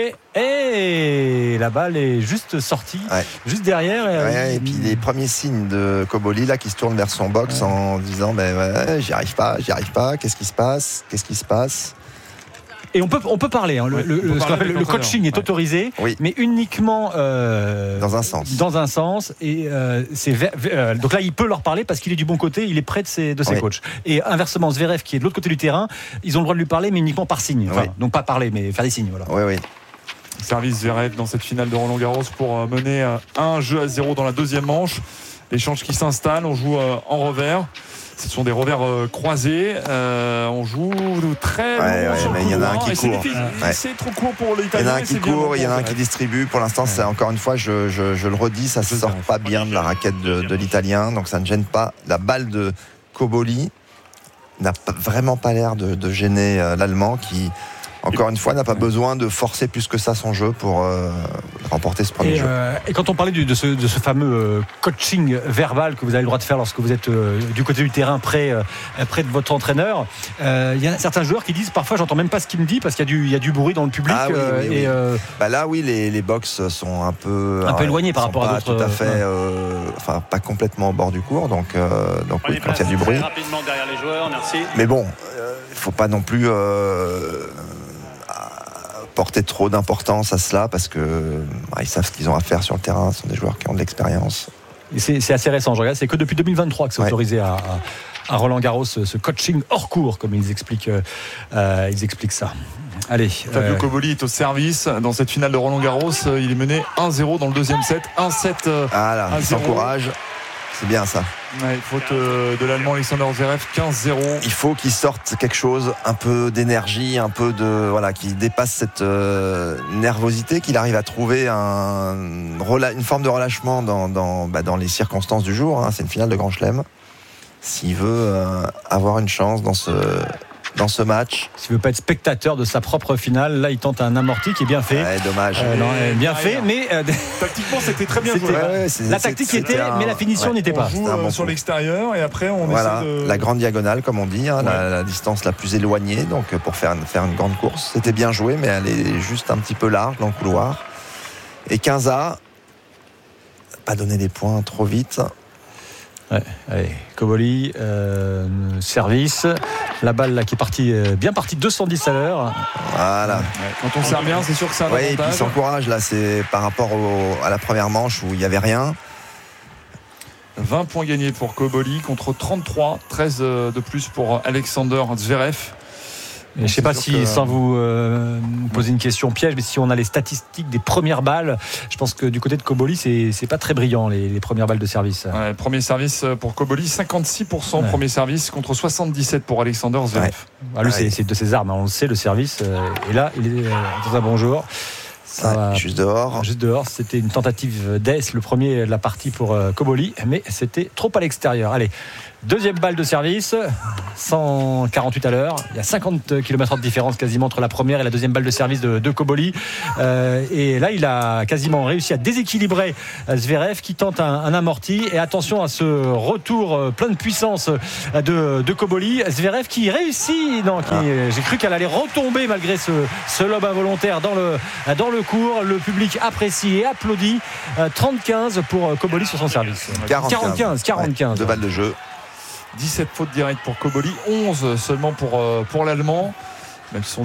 Et la balle est juste sortie, ouais. juste derrière. Et, ouais, et puis les premiers signes de Cobolli là qui se tourne vers son box ouais. en disant ben ouais, j'y arrive pas, j'y arrive pas. Qu'est-ce qui se passe ? Qu'est-ce qui se passe ? Et on peut, on peut parler. Hein. Le, ouais, le, ce qu'on appelle le coaching est ouais. autorisé, oui. mais uniquement euh, dans un sens. Dans un sens. Et euh, c'est ver, euh, donc là, il peut leur parler parce qu'il est du bon côté, il est près de ses, de ses oui. coachs. Et inversement, Zverev qui est de l'autre côté du terrain, ils ont le droit de lui parler, mais uniquement par signe. Enfin, oui. Donc pas parler, mais faire des signes. Voilà. Oui, oui. Service Zverev dans cette finale de Roland-Garros pour mener un jeu à zéro dans la deuxième manche. L'échange qui s'installe, on joue en revers. Ce sont des revers euh, croisés. Euh, on joue très ouais, long ouais, sur mais il y en a un qui court. C'est, ouais. c'est trop court pour l'Italien. Il y en a un qui court, il y en a un qui distribue. Pour l'instant, ouais. c'est encore une fois, je, je, je le redis, ça ne sort pas bien de la raquette de, de l'Italien, donc ça ne gêne pas. La balle de Cobolli n'a pas, vraiment pas l'air de, de gêner euh, l'Allemand qui, encore une fois, n'a pas besoin de forcer plus que ça son jeu pour euh, remporter ce premier et, jeu. Euh, et quand on parlait du, de, ce, de ce fameux euh, coaching verbal que vous avez le droit de faire lorsque vous êtes euh, du côté du terrain près, euh, près de votre entraîneur, il euh, y a certains joueurs qui disent parfois j'entends même pas ce qu'il me dit parce qu'il y a du, il y a du bruit dans le public. Ah oui, euh, oui, et, oui. Euh, bah là oui, les, les box sont un peu un peu éloignés par rapport à d'autres. Tout à fait, euh, enfin pas complètement au bord du cours, donc euh, donc oui, quand il y a du bruit. Rapidement derrière les joueurs, merci. Mais bon, il euh, faut pas non plus. Euh, porter trop d'importance à cela parce que bah, ils savent ce qu'ils ont à faire sur le terrain, ce sont des joueurs qui ont de l'expérience. Et c'est, c'est assez récent, je regarde, c'est que depuis deux mille vingt-trois que c'est ouais. autorisé à, à Roland Garros ce, ce coaching hors cours comme ils expliquent, euh, ils expliquent ça. Allez, Fabio euh... Cobolli est au service dans cette finale de Roland Garros, il est mené un zéro dans le deuxième set, un sept euh, ah là, il s'encourage. C'est bien ça. Ouais, faute euh, de l'Allemand Alexander Zverev, quinze zéro. Il faut qu'il sorte quelque chose, un peu d'énergie, un peu de voilà, qui dépasse cette euh, nervosité, qu'il arrive à trouver un, une forme de relâchement dans, dans, bah, dans les circonstances du jour. Hein. C'est une finale de Grand Chelem. S'il veut euh, avoir une chance dans ce dans ce match. S'il ne veut pas être spectateur de sa propre finale, là il tente un amorti qui est bien fait. Ouais, dommage. Euh, non, euh, bien fait, mais euh, tactiquement c'était très bien joué. Ouais, la tactique était, un, mais la finition ouais, n'était pas. On joue euh, bon sur l'extérieur et après on voilà, essaie de... la grande diagonale comme on dit, hein, ouais. la, la distance la plus éloignée, donc pour faire, faire une grande course. C'était bien joué, mais elle est juste un petit peu large dans le couloir. Et Quinza, pas donné des points trop vite. Ouais, allez, Koboli, euh, service. La balle là qui est partie, euh, bien partie deux cent dix à l'heure. Voilà. Ouais, quand on sert bien, c'est sûr que ça a un ouais, avantage. Et puis il s'encourage là, c'est par rapport au, à la première manche où il n'y avait rien. vingt points gagnés pour Koboli contre trente-trois, treize de plus pour Alexander Zverev. Je ne sais pas si, que... sans vous euh, poser une question piège, mais si on a les statistiques des premières balles, je pense que du côté de Koboli, c'est, c'est pas très brillant, les, les premières balles de service. Ouais, premier service pour Koboli, cinquantesix pour cent ouais. premier service contre soixante-dix-sept pour Alexander Zverev. Ouais. Ah, lui, ouais. c'est, c'est de ses armes, hein, on le sait, le service. Euh, et là, il est euh, dans un bon jour. Ça ouais, va, juste dehors. Juste dehors. C'était une tentative d'Ace, le premier de la partie pour euh, Koboli, mais c'était trop à l'extérieur. Allez. Deuxième balle de service, cent quarante-huit à l'heure. Il y a cinquante kilomètres de différence quasiment entre la première et la deuxième balle de service de, de Koboli. Euh, et là, il a quasiment réussi à déséquilibrer Zverev qui tente un, un amorti. Et attention à ce retour plein de puissance de, de Koboli. Zverev qui réussit. Non, qui, ah. J'ai cru qu'elle allait retomber malgré ce, ce lob involontaire dans le, dans le court. Le public apprécie et applaudit. trente quinze pour Koboli sur son service. quarante-quinze quarante-quinze Ouais, deux balles de jeu. dix-sept fautes directes pour Koboli, onze seulement pour, euh, pour l'Allemand. Même si son